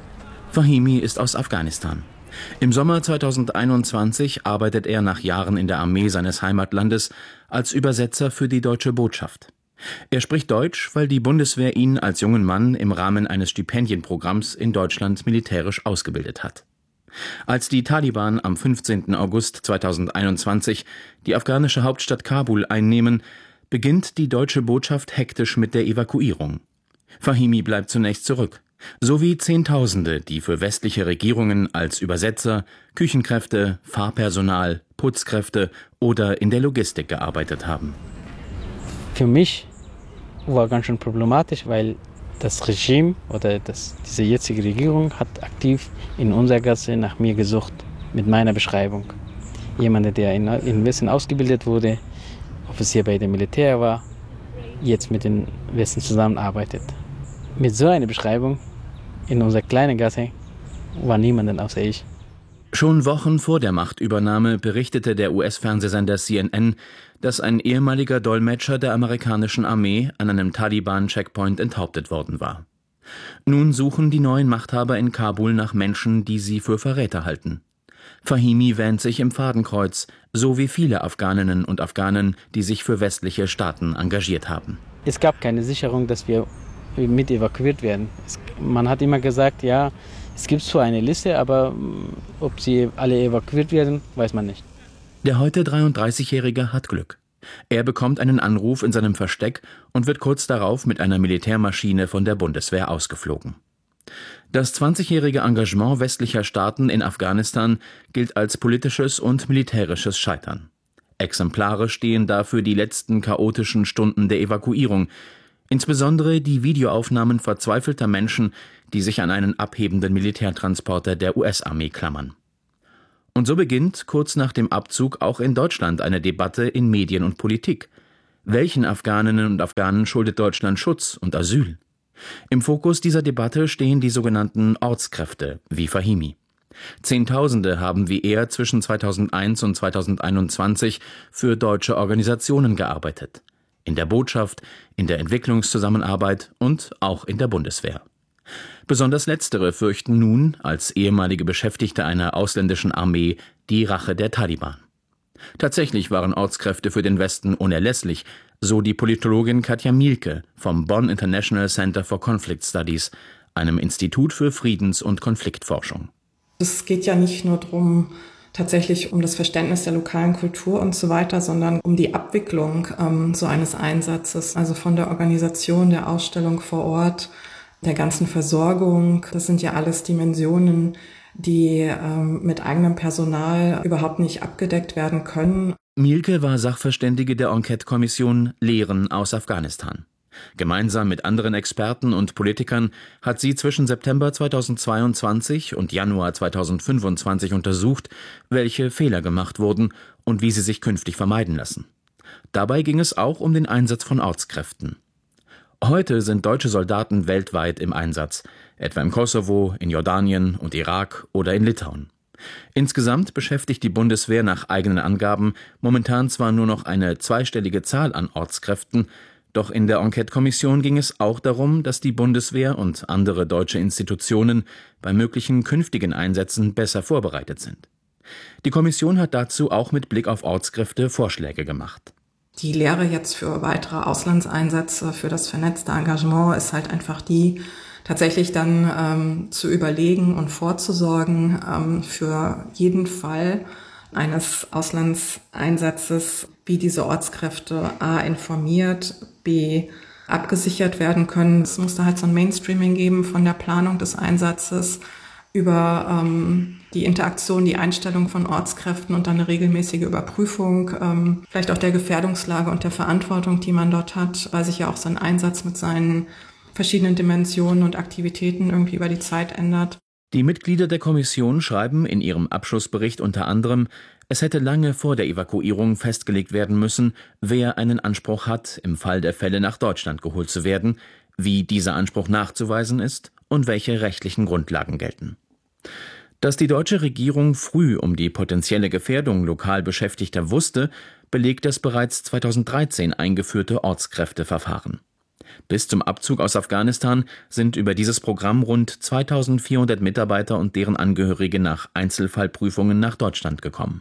Fahimi ist aus Afghanistan. Im Sommer zweitausendeinundzwanzig arbeitet er nach Jahren in der Armee seines Heimatlandes als Übersetzer für die deutsche Botschaft. Er spricht Deutsch, weil die Bundeswehr ihn als jungen Mann im Rahmen eines Stipendienprogramms in Deutschland militärisch ausgebildet hat. Als die Taliban am fünfzehnten August zweitausendeinundzwanzig die afghanische Hauptstadt Kabul einnehmen, beginnt die deutsche Botschaft hektisch mit der Evakuierung. Fahimi bleibt zunächst zurück. Sowie Zehntausende, die für westliche Regierungen als Übersetzer, Küchenkräfte, Fahrpersonal, Putzkräfte oder in der Logistik gearbeitet haben. Für mich war ganz schön problematisch, weil das Regime oder das, diese jetzige Regierung hat aktiv in unserer Gasse nach mir gesucht, mit meiner Beschreibung. Jemand, der in, in Westen ausgebildet wurde, Offizier bei dem Militär war, jetzt mit den Westen zusammenarbeitet. Mit so einer Beschreibung in unserer kleinen Gasse war niemand außer ich. Schon Wochen vor der Machtübernahme berichtete der U S-Fernsehsender C N N, dass ein ehemaliger Dolmetscher der amerikanischen Armee an einem Taliban-Checkpoint enthauptet worden war. Nun suchen die neuen Machthaber in Kabul nach Menschen, die sie für Verräter halten. Fahimi wähnt sich im Fadenkreuz, so wie viele Afghaninnen und Afghanen, die sich für westliche Staaten engagiert haben. Es gab keine Sicherung, dass wir mit evakuiert werden. Es, man hat immer gesagt, ja, Es gibt zwar eine Liste, aber ob sie alle evakuiert werden, weiß man nicht. Der heute dreiunddreißigjährige hat Glück. Er bekommt einen Anruf in seinem Versteck und wird kurz darauf mit einer Militärmaschine von der Bundeswehr ausgeflogen. Das zwanzigjährige Engagement westlicher Staaten in Afghanistan gilt als politisches und militärisches Scheitern. Exemplarisch stehen dafür die letzten chaotischen Stunden der Evakuierung, insbesondere die Videoaufnahmen verzweifelter Menschen, die sich an einen abhebenden Militärtransporter der U S-Armee klammern. Und so beginnt kurz nach dem Abzug auch in Deutschland eine Debatte in Medien und Politik. Welchen Afghaninnen und Afghanen schuldet Deutschland Schutz und Asyl? Im Fokus dieser Debatte stehen die sogenannten Ortskräfte, wie Fahimi. Zehntausende haben wie er zwischen zweitausendeins und zweitausendeinundzwanzig für deutsche Organisationen gearbeitet. In der Botschaft, in der Entwicklungszusammenarbeit und auch in der Bundeswehr. Besonders letztere fürchten nun, als ehemalige Beschäftigte einer ausländischen Armee, die Rache der Taliban. Tatsächlich waren Ortskräfte für den Westen unerlässlich, so die Politologin Katja Mielke vom Bonn International Center for Conflict Studies, einem Institut für Friedens- und Konfliktforschung. Es geht ja nicht nur darum, tatsächlich um das Verständnis der lokalen Kultur und so weiter, sondern um die Abwicklung ähm, so eines Einsatzes, also von der Organisation der Ausstellung vor Ort, der ganzen Versorgung. Das sind ja alles Dimensionen, die ähm, mit eigenem Personal überhaupt nicht abgedeckt werden können. Mielke war Sachverständige der Enquete-Kommission Lehren aus Afghanistan. Gemeinsam mit anderen Experten und Politikern hat sie zwischen September zweitausendzweiundzwanzig und Januar zweitausendfünfundzwanzig untersucht, welche Fehler gemacht wurden und wie sie sich künftig vermeiden lassen. Dabei ging es auch um den Einsatz von Ortskräften. Heute sind deutsche Soldaten weltweit im Einsatz, etwa im Kosovo, in Jordanien und Irak oder in Litauen. Insgesamt beschäftigt die Bundeswehr nach eigenen Angaben momentan zwar nur noch eine zweistellige Zahl an Ortskräften, doch in der Enquete-Kommission ging es auch darum, dass die Bundeswehr und andere deutsche Institutionen bei möglichen künftigen Einsätzen besser vorbereitet sind. Die Kommission hat dazu auch mit Blick auf Ortskräfte Vorschläge gemacht. Die Lehre jetzt für weitere Auslandseinsätze, für das vernetzte Engagement ist halt einfach die, tatsächlich dann ähm, zu überlegen und vorzusorgen ähm, für jeden Fall eines Auslandseinsatzes, wie diese Ortskräfte a. informiert, b. abgesichert werden können. Es muss da halt so ein Mainstreaming geben von der Planung des Einsatzes über ähm, die Interaktion, die Einstellung von Ortskräften und dann eine regelmäßige Überprüfung, ähm, vielleicht auch der Gefährdungslage und der Verantwortung, die man dort hat, weil sich ja auch so ein Einsatz mit seinen verschiedenen Dimensionen und Aktivitäten irgendwie über die Zeit ändert. Die Mitglieder der Kommission schreiben in ihrem Abschlussbericht unter anderem, es hätte lange vor der Evakuierung festgelegt werden müssen, wer einen Anspruch hat, im Fall der Fälle nach Deutschland geholt zu werden, wie dieser Anspruch nachzuweisen ist und welche rechtlichen Grundlagen gelten. Dass die deutsche Regierung früh um die potenzielle Gefährdung lokal Beschäftigter wusste, belegt das bereits zweitausenddreizehn eingeführte Ortskräfteverfahren. Bis zum Abzug aus Afghanistan sind über dieses Programm rund zweitausendvierhundert Mitarbeiter und deren Angehörige nach Einzelfallprüfungen nach Deutschland gekommen.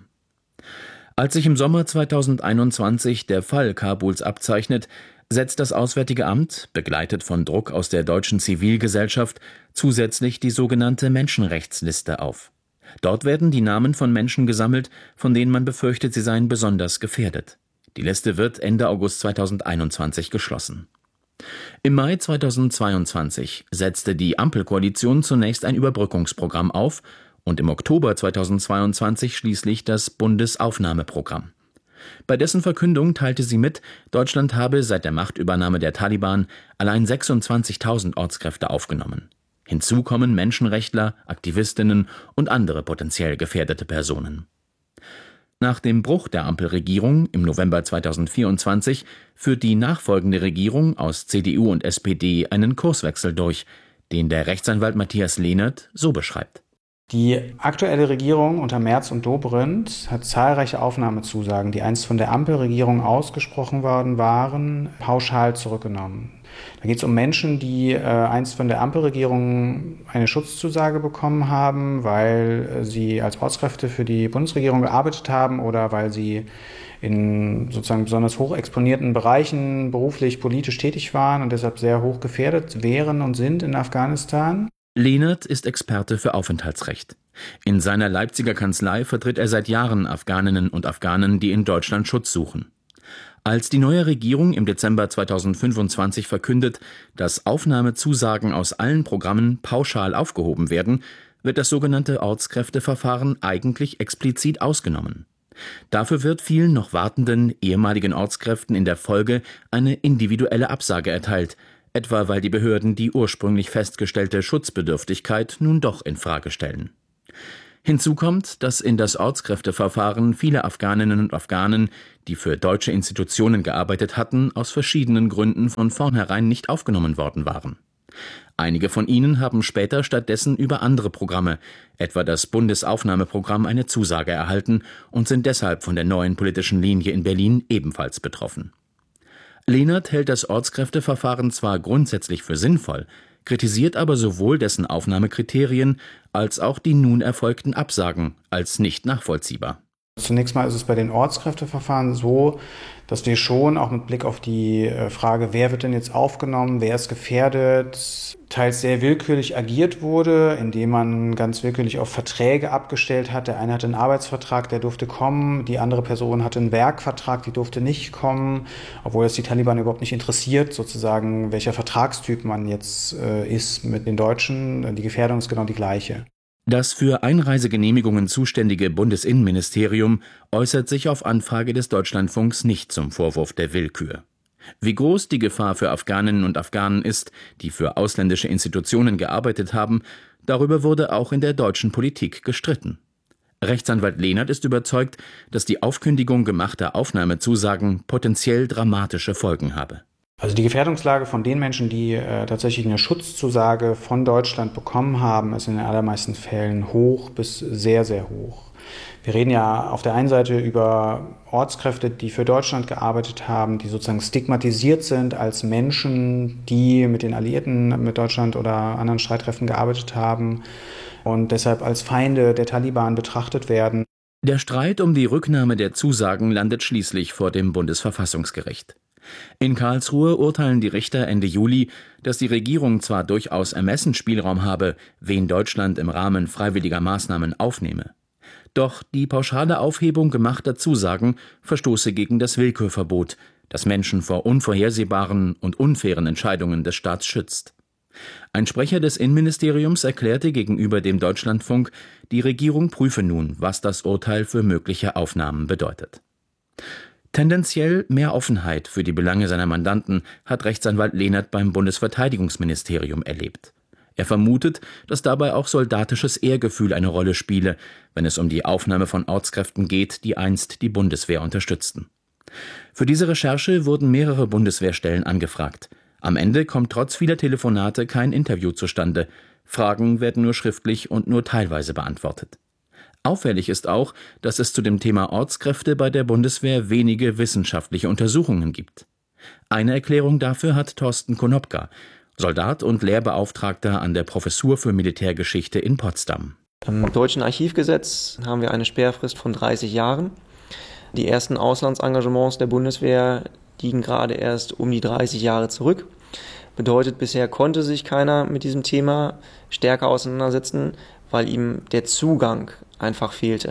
Als sich im Sommer zweitausendeinundzwanzig der Fall Kabuls abzeichnet, setzt das Auswärtige Amt, begleitet von Druck aus der deutschen Zivilgesellschaft, zusätzlich die sogenannte Menschenrechtsliste auf. Dort werden die Namen von Menschen gesammelt, von denen man befürchtet, sie seien besonders gefährdet. Die Liste wird Ende August zweitausendeinundzwanzig geschlossen. Im Mai zweitausendzweiundzwanzig setzte die Ampelkoalition zunächst ein Überbrückungsprogramm auf und im Oktober zweitausendzweiundzwanzig schließlich das Bundesaufnahmeprogramm. Bei dessen Verkündung teilte sie mit, Deutschland habe seit der Machtübernahme der Taliban allein sechsundzwanzigtausend Ortskräfte aufgenommen. Hinzu kommen Menschenrechtler, Aktivistinnen und andere potenziell gefährdete Personen. Nach dem Bruch der Ampelregierung im November zweitausendvierundzwanzig führt die nachfolgende Regierung aus C D U und S P D einen Kurswechsel durch, den der Rechtsanwalt Matthias Lehnert so beschreibt. Die aktuelle Regierung unter Merz und Dobrindt hat zahlreiche Aufnahmezusagen, die einst von der Ampelregierung ausgesprochen worden waren, pauschal zurückgenommen. Da geht es um Menschen, die äh, einst von der Ampelregierung eine Schutzzusage bekommen haben, weil äh, sie als Ortskräfte für die Bundesregierung gearbeitet haben oder weil sie in sozusagen besonders hoch exponierten Bereichen beruflich, politisch tätig waren und deshalb sehr hoch gefährdet wären und sind in Afghanistan. Lehnert ist Experte für Aufenthaltsrecht. In seiner Leipziger Kanzlei vertritt er seit Jahren Afghaninnen und Afghanen, die in Deutschland Schutz suchen. Als die neue Regierung im Dezember zweitausendfünfundzwanzig verkündet, dass Aufnahmezusagen aus allen Programmen pauschal aufgehoben werden, wird das sogenannte Ortskräfteverfahren eigentlich explizit ausgenommen. Dafür wird vielen noch wartenden ehemaligen Ortskräften in der Folge eine individuelle Absage erteilt, etwa weil die Behörden die ursprünglich festgestellte Schutzbedürftigkeit nun doch in Frage stellen. Hinzu kommt, dass in das Ortskräfteverfahren viele Afghaninnen und Afghanen, die für deutsche Institutionen gearbeitet hatten, aus verschiedenen Gründen von vornherein nicht aufgenommen worden waren. Einige von ihnen haben später stattdessen über andere Programme, etwa das Bundesaufnahmeprogramm, eine Zusage erhalten und sind deshalb von der neuen politischen Linie in Berlin ebenfalls betroffen. Lehnert hält das Ortskräfteverfahren zwar grundsätzlich für sinnvoll, kritisiert aber sowohl dessen Aufnahmekriterien als auch die nun erfolgten Absagen als nicht nachvollziehbar. Zunächst mal ist es bei den Ortskräfteverfahren so, dass wir schon auch mit Blick auf die Frage, wer wird denn jetzt aufgenommen, wer ist gefährdet, teils sehr willkürlich agiert wurde, indem man ganz willkürlich auf Verträge abgestellt hat. Der eine hatte einen Arbeitsvertrag, der durfte kommen, die andere Person hatte einen Werkvertrag, die durfte nicht kommen, obwohl es die Taliban überhaupt nicht interessiert, sozusagen, welcher Vertragstyp man jetzt äh, ist mit den Deutschen. Die Gefährdung ist genau die gleiche. Das für Einreisegenehmigungen zuständige Bundesinnenministerium äußert sich auf Anfrage des Deutschlandfunks nicht zum Vorwurf der Willkür. Wie groß die Gefahr für Afghaninnen und Afghanen ist, die für ausländische Institutionen gearbeitet haben, darüber wurde auch in der deutschen Politik gestritten. Rechtsanwalt Lehnert ist überzeugt, dass die Aufkündigung gemachter Aufnahmezusagen potenziell dramatische Folgen habe. Also die Gefährdungslage von den Menschen, die äh, tatsächlich eine Schutzzusage von Deutschland bekommen haben, ist in den allermeisten Fällen hoch bis sehr, sehr hoch. Wir reden ja auf der einen Seite über Ortskräfte, die für Deutschland gearbeitet haben, die sozusagen stigmatisiert sind als Menschen, die mit den Alliierten, mit Deutschland oder anderen Streitkräften gearbeitet haben und deshalb als Feinde der Taliban betrachtet werden. Der Streit um die Rücknahme der Zusagen landet schließlich vor dem Bundesverfassungsgericht. In Karlsruhe urteilen die Richter Ende Juli, dass die Regierung zwar durchaus Ermessensspielraum habe, wen Deutschland im Rahmen freiwilliger Maßnahmen aufnehme. Doch die pauschale Aufhebung gemachter Zusagen verstoße gegen das Willkürverbot, das Menschen vor unvorhersehbaren und unfairen Entscheidungen des Staats schützt. Ein Sprecher des Innenministeriums erklärte gegenüber dem Deutschlandfunk, die Regierung prüfe nun, was das Urteil für mögliche Aufnahmen bedeutet. Tendenziell mehr Offenheit für die Belange seiner Mandanten hat Rechtsanwalt Lehnert beim Bundesverteidigungsministerium erlebt. Er vermutet, dass dabei auch soldatisches Ehrgefühl eine Rolle spiele, wenn es um die Aufnahme von Ortskräften geht, die einst die Bundeswehr unterstützten. Für diese Recherche wurden mehrere Bundeswehrstellen angefragt. Am Ende kommt trotz vieler Telefonate kein Interview zustande. Fragen werden nur schriftlich und nur teilweise beantwortet. Auffällig ist auch, dass es zu dem Thema Ortskräfte bei der Bundeswehr wenige wissenschaftliche Untersuchungen gibt. Eine Erklärung dafür hat Thorsten Konopka, Soldat und Lehrbeauftragter an der Professur für Militärgeschichte in Potsdam. Im deutschen Archivgesetz haben wir eine Sperrfrist von dreißig Jahren. Die ersten Auslandsengagements der Bundeswehr liegen gerade erst um die dreißig Jahre zurück. Bedeutet, bisher konnte sich keiner mit diesem Thema stärker auseinandersetzen, weil ihm der Zugang einfach fehlte.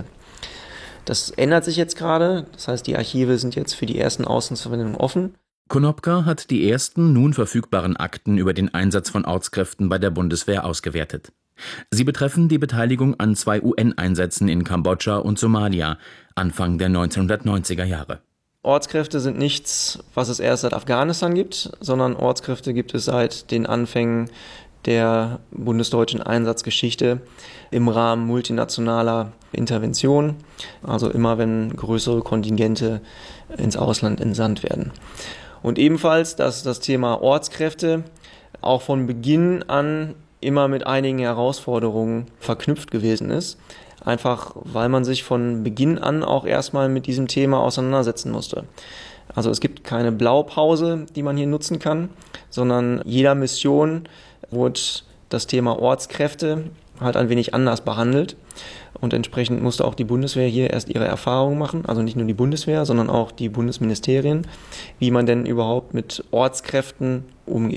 Das ändert sich jetzt gerade, das heißt, die Archive sind jetzt für die ersten Auslandsverwendungen offen. Konopka hat die ersten nun verfügbaren Akten über den Einsatz von Ortskräften bei der Bundeswehr ausgewertet. Sie betreffen die Beteiligung an zwei U N-Einsätzen in Kambodscha und Somalia Anfang der neunzehnhundertneunziger Jahre. Ortskräfte sind nichts, was es erst seit Afghanistan gibt, sondern Ortskräfte gibt es seit den Anfängen der bundesdeutschen Einsatzgeschichte im Rahmen multinationaler Interventionen, also immer wenn größere Kontingente ins Ausland entsandt werden. Und ebenfalls, dass das Thema Ortskräfte auch von Beginn an immer mit einigen Herausforderungen verknüpft gewesen ist, einfach weil man sich von Beginn an auch erstmal mit diesem Thema auseinandersetzen musste. Also es gibt keine Blaupause, die man hier nutzen kann, sondern jeder Mission wurde das Thema Ortskräfte halt ein wenig anders behandelt und entsprechend musste auch die Bundeswehr hier erst ihre Erfahrungen machen, also nicht nur die Bundeswehr, sondern auch die Bundesministerien, wie man denn überhaupt mit Ortskräften umgeht.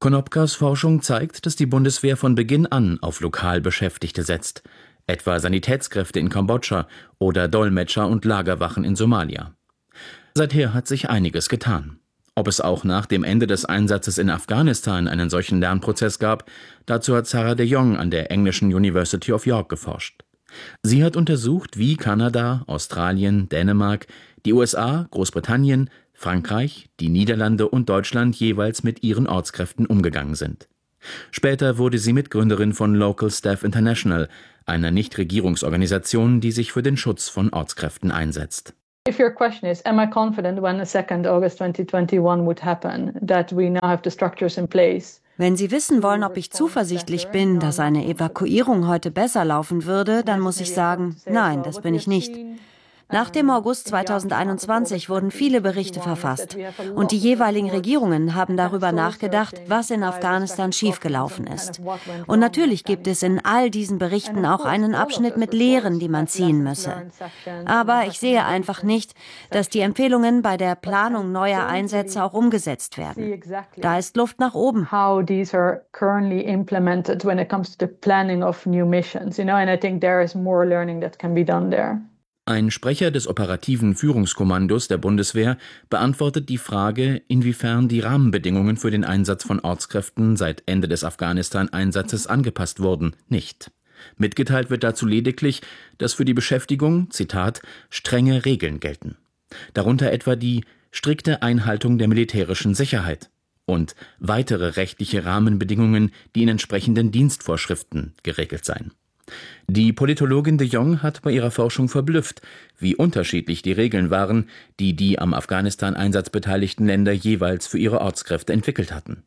Konopkas Forschung zeigt, dass die Bundeswehr von Beginn an auf Lokalbeschäftigte setzt, etwa Sanitätskräfte in Kambodscha oder Dolmetscher und Lagerwachen in Somalia. Seither hat sich einiges getan. Ob es auch nach dem Ende des Einsatzes in Afghanistan einen solchen Lernprozess gab, dazu hat Sarah de Jong an der englischen University of York geforscht. Sie hat untersucht, wie Kanada, Australien, Dänemark, die U S A, Großbritannien, Frankreich, die Niederlande und Deutschland jeweils mit ihren Ortskräften umgegangen sind. Später wurde sie Mitgründerin von Local Staff International, einer Nichtregierungsorganisation, die sich für den Schutz von Ortskräften einsetzt. If your question is, am I confident when the second August twenty twenty-one would happen, that we now have the structures in place? Wenn Sie wissen wollen, ob ich zuversichtlich bin, dass eine Evakuierung heute besser laufen würde, dann muss ich sagen, nein, das bin ich nicht. Nach dem August zweitausendeinundzwanzig wurden viele Berichte verfasst und die jeweiligen Regierungen haben darüber nachgedacht, was in Afghanistan schiefgelaufen ist. Und natürlich gibt es in all diesen Berichten auch einen Abschnitt mit Lehren, die man ziehen müsse. Aber ich sehe einfach nicht, dass die Empfehlungen bei der Planung neuer Einsätze auch umgesetzt werden. Da ist Luft nach oben. How these are currently implemented when it comes to the planning of new missions, you know, and I think there is more learning that can be done there. Ein Sprecher des operativen Führungskommandos der Bundeswehr beantwortet die Frage, inwiefern die Rahmenbedingungen für den Einsatz von Ortskräften seit Ende des Afghanistan-Einsatzes angepasst wurden, nicht. Mitgeteilt wird dazu lediglich, dass für die Beschäftigung, Zitat, strenge Regeln gelten. Darunter etwa die strikte Einhaltung der militärischen Sicherheit und weitere rechtliche Rahmenbedingungen, die in entsprechenden Dienstvorschriften geregelt seien. Die Politologin de Jong hat bei ihrer Forschung verblüfft, wie unterschiedlich die Regeln waren, die die am Afghanistan-Einsatz beteiligten Länder jeweils für ihre Ortskräfte entwickelt hatten.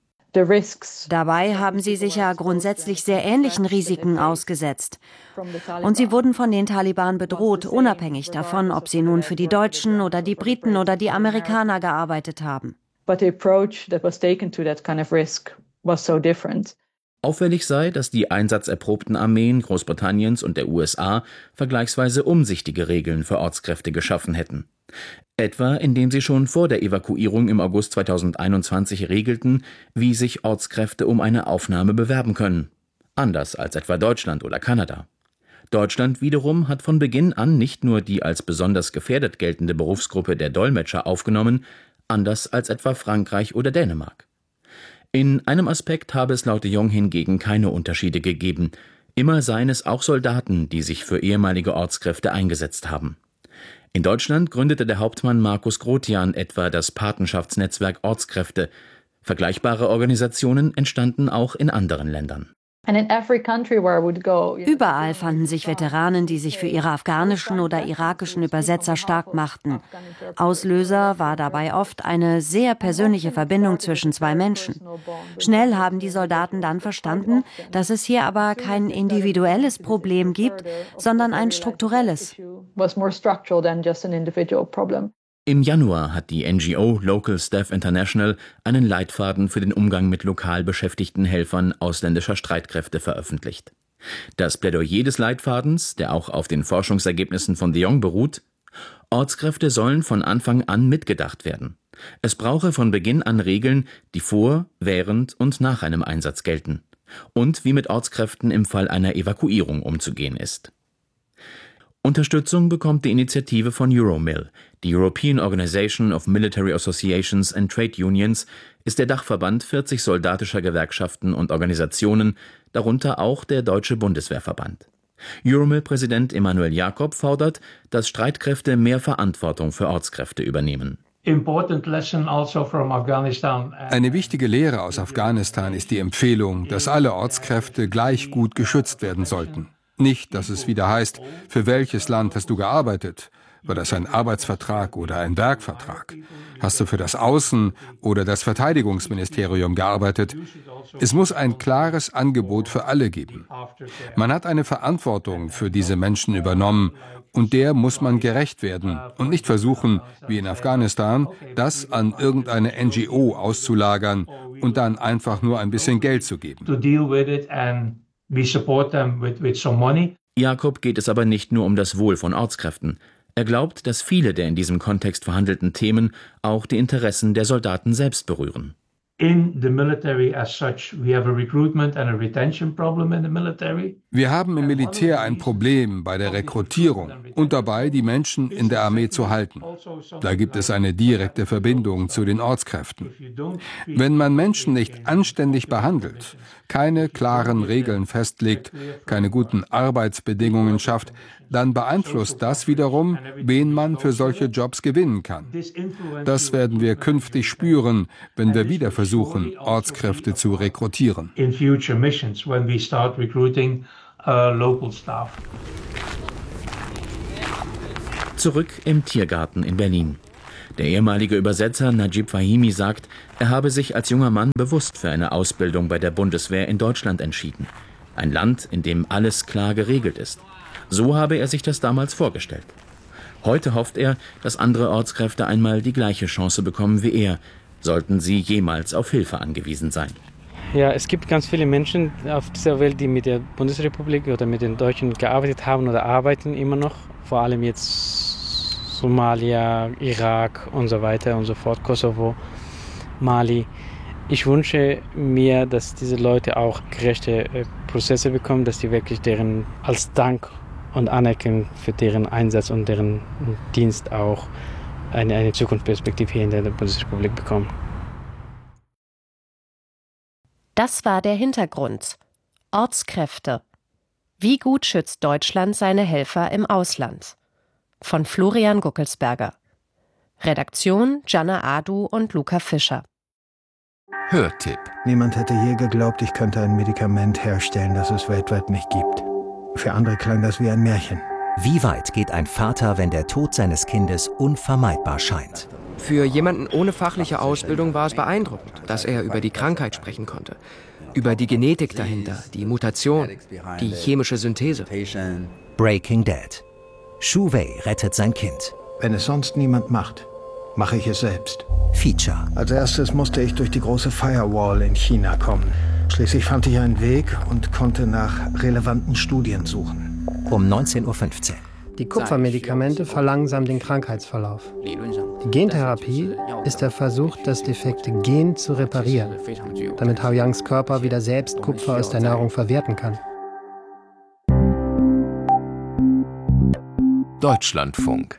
Dabei haben sie sich ja grundsätzlich sehr ähnlichen Risiken ausgesetzt. Und sie wurden von den Taliban bedroht, unabhängig davon, ob sie nun für die Deutschen oder die Briten oder die Amerikaner gearbeitet haben. But the approach that was taken to that kind of risk was so different. Auffällig sei, dass die einsatzerprobten Armeen Großbritanniens und der U S A vergleichsweise umsichtige Regeln für Ortskräfte geschaffen hätten. Etwa indem sie schon vor der Evakuierung im August zweitausendeinundzwanzig regelten, wie sich Ortskräfte um eine Aufnahme bewerben können. Anders als etwa Deutschland oder Kanada. Deutschland wiederum hat von Beginn an nicht nur die als besonders gefährdet geltende Berufsgruppe der Dolmetscher aufgenommen, anders als etwa Frankreich oder Dänemark. In einem Aspekt habe es laut de Jong hingegen keine Unterschiede gegeben. Immer seien es auch Soldaten, die sich für ehemalige Ortskräfte eingesetzt haben. In Deutschland gründete der Hauptmann Markus Grotian etwa das Patenschaftsnetzwerk Ortskräfte. Vergleichbare Organisationen entstanden auch in anderen Ländern. Überall fanden sich Veteranen, die sich für ihre afghanischen oder irakischen Übersetzer stark machten. Auslöser war dabei oft eine sehr persönliche Verbindung zwischen zwei Menschen. Schnell haben die Soldaten dann verstanden, dass es hier aber kein individuelles Problem gibt, sondern ein strukturelles. Im Januar hat die N G O Local Staff International einen Leitfaden für den Umgang mit lokal beschäftigten Helfern ausländischer Streitkräfte veröffentlicht. Das Plädoyer des Leitfadens, der auch auf den Forschungsergebnissen von de Jong beruht: Ortskräfte sollen von Anfang an mitgedacht werden. Es brauche von Beginn an Regeln, die vor, während und nach einem Einsatz gelten. Und wie mit Ortskräften im Fall einer Evakuierung umzugehen ist. Unterstützung bekommt die Initiative von Euromil. Die European Organization of Military Associations and Trade Unions ist der Dachverband vierzig soldatischer Gewerkschaften und Organisationen, darunter auch der Deutsche Bundeswehrverband. Euromil-Präsident Emanuel Jakob fordert, dass Streitkräfte mehr Verantwortung für Ortskräfte übernehmen. Eine wichtige Lehre aus Afghanistan ist die Empfehlung, dass alle Ortskräfte gleich gut geschützt werden sollten. Nicht, dass es wieder heißt, für welches Land hast du gearbeitet? War das ein Arbeitsvertrag oder ein Werkvertrag? Hast du für das Außen- oder das Verteidigungsministerium gearbeitet? Es muss ein klares Angebot für alle geben. Man hat eine Verantwortung für diese Menschen übernommen und der muss man gerecht werden und nicht versuchen, wie in Afghanistan, das an irgendeine N G O auszulagern und dann einfach nur ein bisschen Geld zu geben. We support them with, with some money. Jakob geht es aber nicht nur um das Wohl von Ortskräften. Er glaubt, dass viele der in diesem Kontext verhandelten Themen auch die Interessen der Soldaten selbst berühren. in the military as such. We have a recruitment and a retention problem in the military. Wir haben im Militär ein Problem bei der Rekrutierung und dabei, die Menschen in der Armee zu halten. Da gibt es eine direkte Verbindung zu den Ortskräften. Wenn man Menschen nicht anständig behandelt, keine klaren Regeln festlegt, keine guten Arbeitsbedingungen schafft, dann beeinflusst das wiederum, wen man für solche Jobs gewinnen kann. Das werden wir künftig spüren, wenn wir wieder versuchen, Ortskräfte zu rekrutieren. In future missions, when we start recruiting uh, local staff. Zurück im Tiergarten in Berlin. Der ehemalige Übersetzer Najib Fahimi sagt, er habe sich als junger Mann bewusst für eine Ausbildung bei der Bundeswehr in Deutschland entschieden. Ein Land, in dem alles klar geregelt ist. So habe er sich das damals vorgestellt. Heute hofft er, dass andere Ortskräfte einmal die gleiche Chance bekommen wie er, sollten sie jemals auf Hilfe angewiesen sein. Ja, es gibt ganz viele Menschen auf dieser Welt, die mit der Bundesrepublik oder mit den Deutschen gearbeitet haben oder arbeiten immer noch. Vor allem jetzt Somalia, Irak und so weiter und so fort, Kosovo, Mali. Ich wünsche mir, dass diese Leute auch gerechte äh, Prozesse bekommen, dass die wirklich deren als Dank und Anerkennung für deren Einsatz und deren Dienst auch eine, eine Zukunftsperspektive hier in der Bundesrepublik bekommen. Das war der Hintergrund. Ortskräfte. Wie gut schützt Deutschland seine Helfer im Ausland? Von Florian Guckelsberger. Redaktion Gianna Adu und Luca Fischer. Hörtipp. Niemand hätte je geglaubt, ich könnte ein Medikament herstellen, das es weltweit nicht gibt. Für andere klang das wie ein Märchen. Wie weit geht ein Vater, wenn der Tod seines Kindes unvermeidbar scheint? Für jemanden ohne fachliche Ausbildung war es beeindruckend, dass er über die Krankheit sprechen konnte. Über die Genetik dahinter, die Mutation, die chemische Synthese. Breaking Dead. Shu Wei rettet sein Kind. Wenn es sonst niemand macht, mache ich es selbst. Feature. Als erstes musste ich durch die große Firewall in China kommen. Schließlich fand ich einen Weg und konnte nach relevanten Studien suchen. Um neunzehn Uhr fünfzehn. Die Kupfermedikamente verlangsamen den Krankheitsverlauf. Die Gentherapie ist der Versuch, das defekte Gen zu reparieren, damit Hao Yangs Körper wieder selbst Kupfer aus der Nahrung verwerten kann. Deutschlandfunk.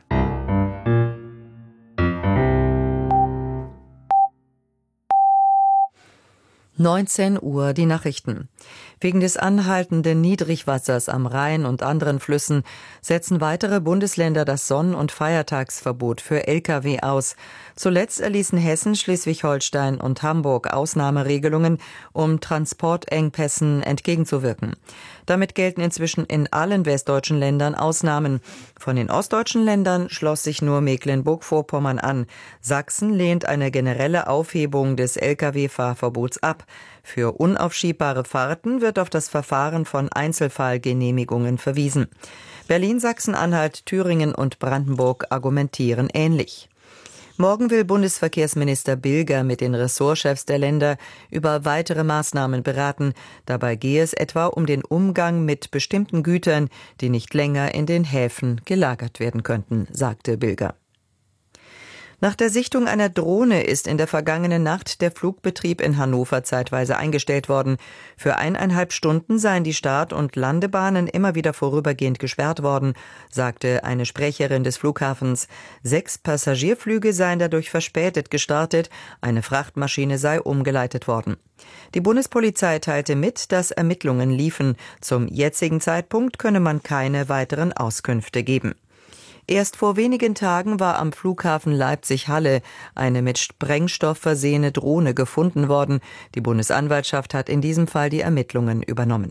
neunzehn Uhr die Nachrichten. Wegen des anhaltenden Niedrigwassers am Rhein und anderen Flüssen setzen weitere Bundesländer das Sonn- und Feiertagsverbot für L K W aus. Zuletzt erließen Hessen, Schleswig-Holstein und Hamburg Ausnahmeregelungen, um Transportengpässen entgegenzuwirken. Damit gelten inzwischen in allen westdeutschen Ländern Ausnahmen. Von den ostdeutschen Ländern schloss sich nur Mecklenburg-Vorpommern an. Sachsen lehnt eine generelle Aufhebung des L K W-Fahrverbots ab. Für unaufschiebbare Fahrten wird auf das Verfahren von Einzelfallgenehmigungen verwiesen. Berlin, Sachsen-Anhalt, Thüringen und Brandenburg argumentieren ähnlich. Morgen will Bundesverkehrsminister Bilger mit den Ressortchefs der Länder über weitere Maßnahmen beraten. Dabei gehe es etwa um den Umgang mit bestimmten Gütern, die nicht länger in den Häfen gelagert werden könnten, sagte Bilger. Nach der Sichtung einer Drohne ist in der vergangenen Nacht der Flugbetrieb in Hannover zeitweise eingestellt worden. Für eineinhalb Stunden seien die Start- und Landebahnen immer wieder vorübergehend gesperrt worden, sagte eine Sprecherin des Flughafens. Sechs Passagierflüge seien dadurch verspätet gestartet, eine Frachtmaschine sei umgeleitet worden. Die Bundespolizei teilte mit, dass Ermittlungen liefen. Zum jetzigen Zeitpunkt könne man keine weiteren Auskünfte geben. Erst vor wenigen Tagen war am Flughafen Leipzig-Halle eine mit Sprengstoff versehene Drohne gefunden worden. Die Bundesanwaltschaft hat in diesem Fall die Ermittlungen übernommen.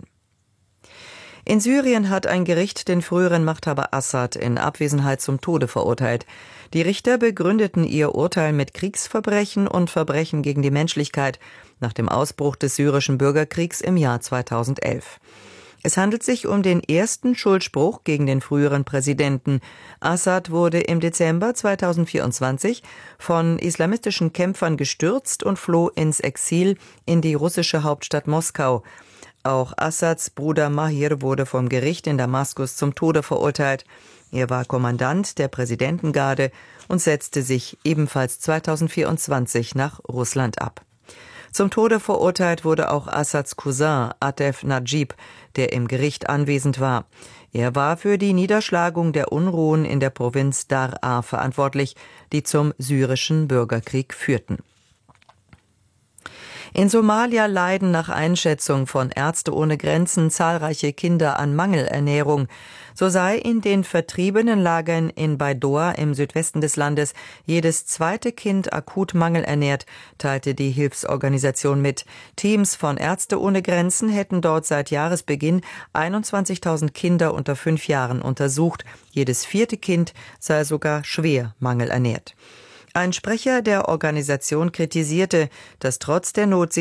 In Syrien hat ein Gericht den früheren Machthaber Assad in Abwesenheit zum Tode verurteilt. Die Richter begründeten ihr Urteil mit Kriegsverbrechen und Verbrechen gegen die Menschlichkeit nach dem Ausbruch des syrischen Bürgerkriegs im Jahr zweitausendelf. Es handelt sich um den ersten Schuldspruch gegen den früheren Präsidenten. Assad wurde im Dezember zweitausendvierundzwanzig von islamistischen Kämpfern gestürzt und floh ins Exil in die russische Hauptstadt Moskau. Auch Assads Bruder Mahir wurde vom Gericht in Damaskus zum Tode verurteilt. Er war Kommandant der Präsidentengarde und setzte sich ebenfalls zweitausendvierundzwanzig nach Russland ab. Zum Tode verurteilt wurde auch Assads Cousin Atef Najib, der im Gericht anwesend war. Er war für die Niederschlagung der Unruhen in der Provinz Daraa verantwortlich, die zum syrischen Bürgerkrieg führten. In Somalia leiden nach Einschätzung von Ärzte ohne Grenzen zahlreiche Kinder an Mangelernährung. So sei in den vertriebenen Lagern in Baidoa im Südwesten des Landes jedes zweite Kind akut mangelernährt, teilte die Hilfsorganisation mit. Teams von Ärzte ohne Grenzen hätten dort seit Jahresbeginn einundzwanzigtausend Kinder unter fünf Jahren untersucht. Jedes vierte Kind sei sogar schwer mangelernährt. Ein Sprecher der Organisation kritisierte, dass trotz der Not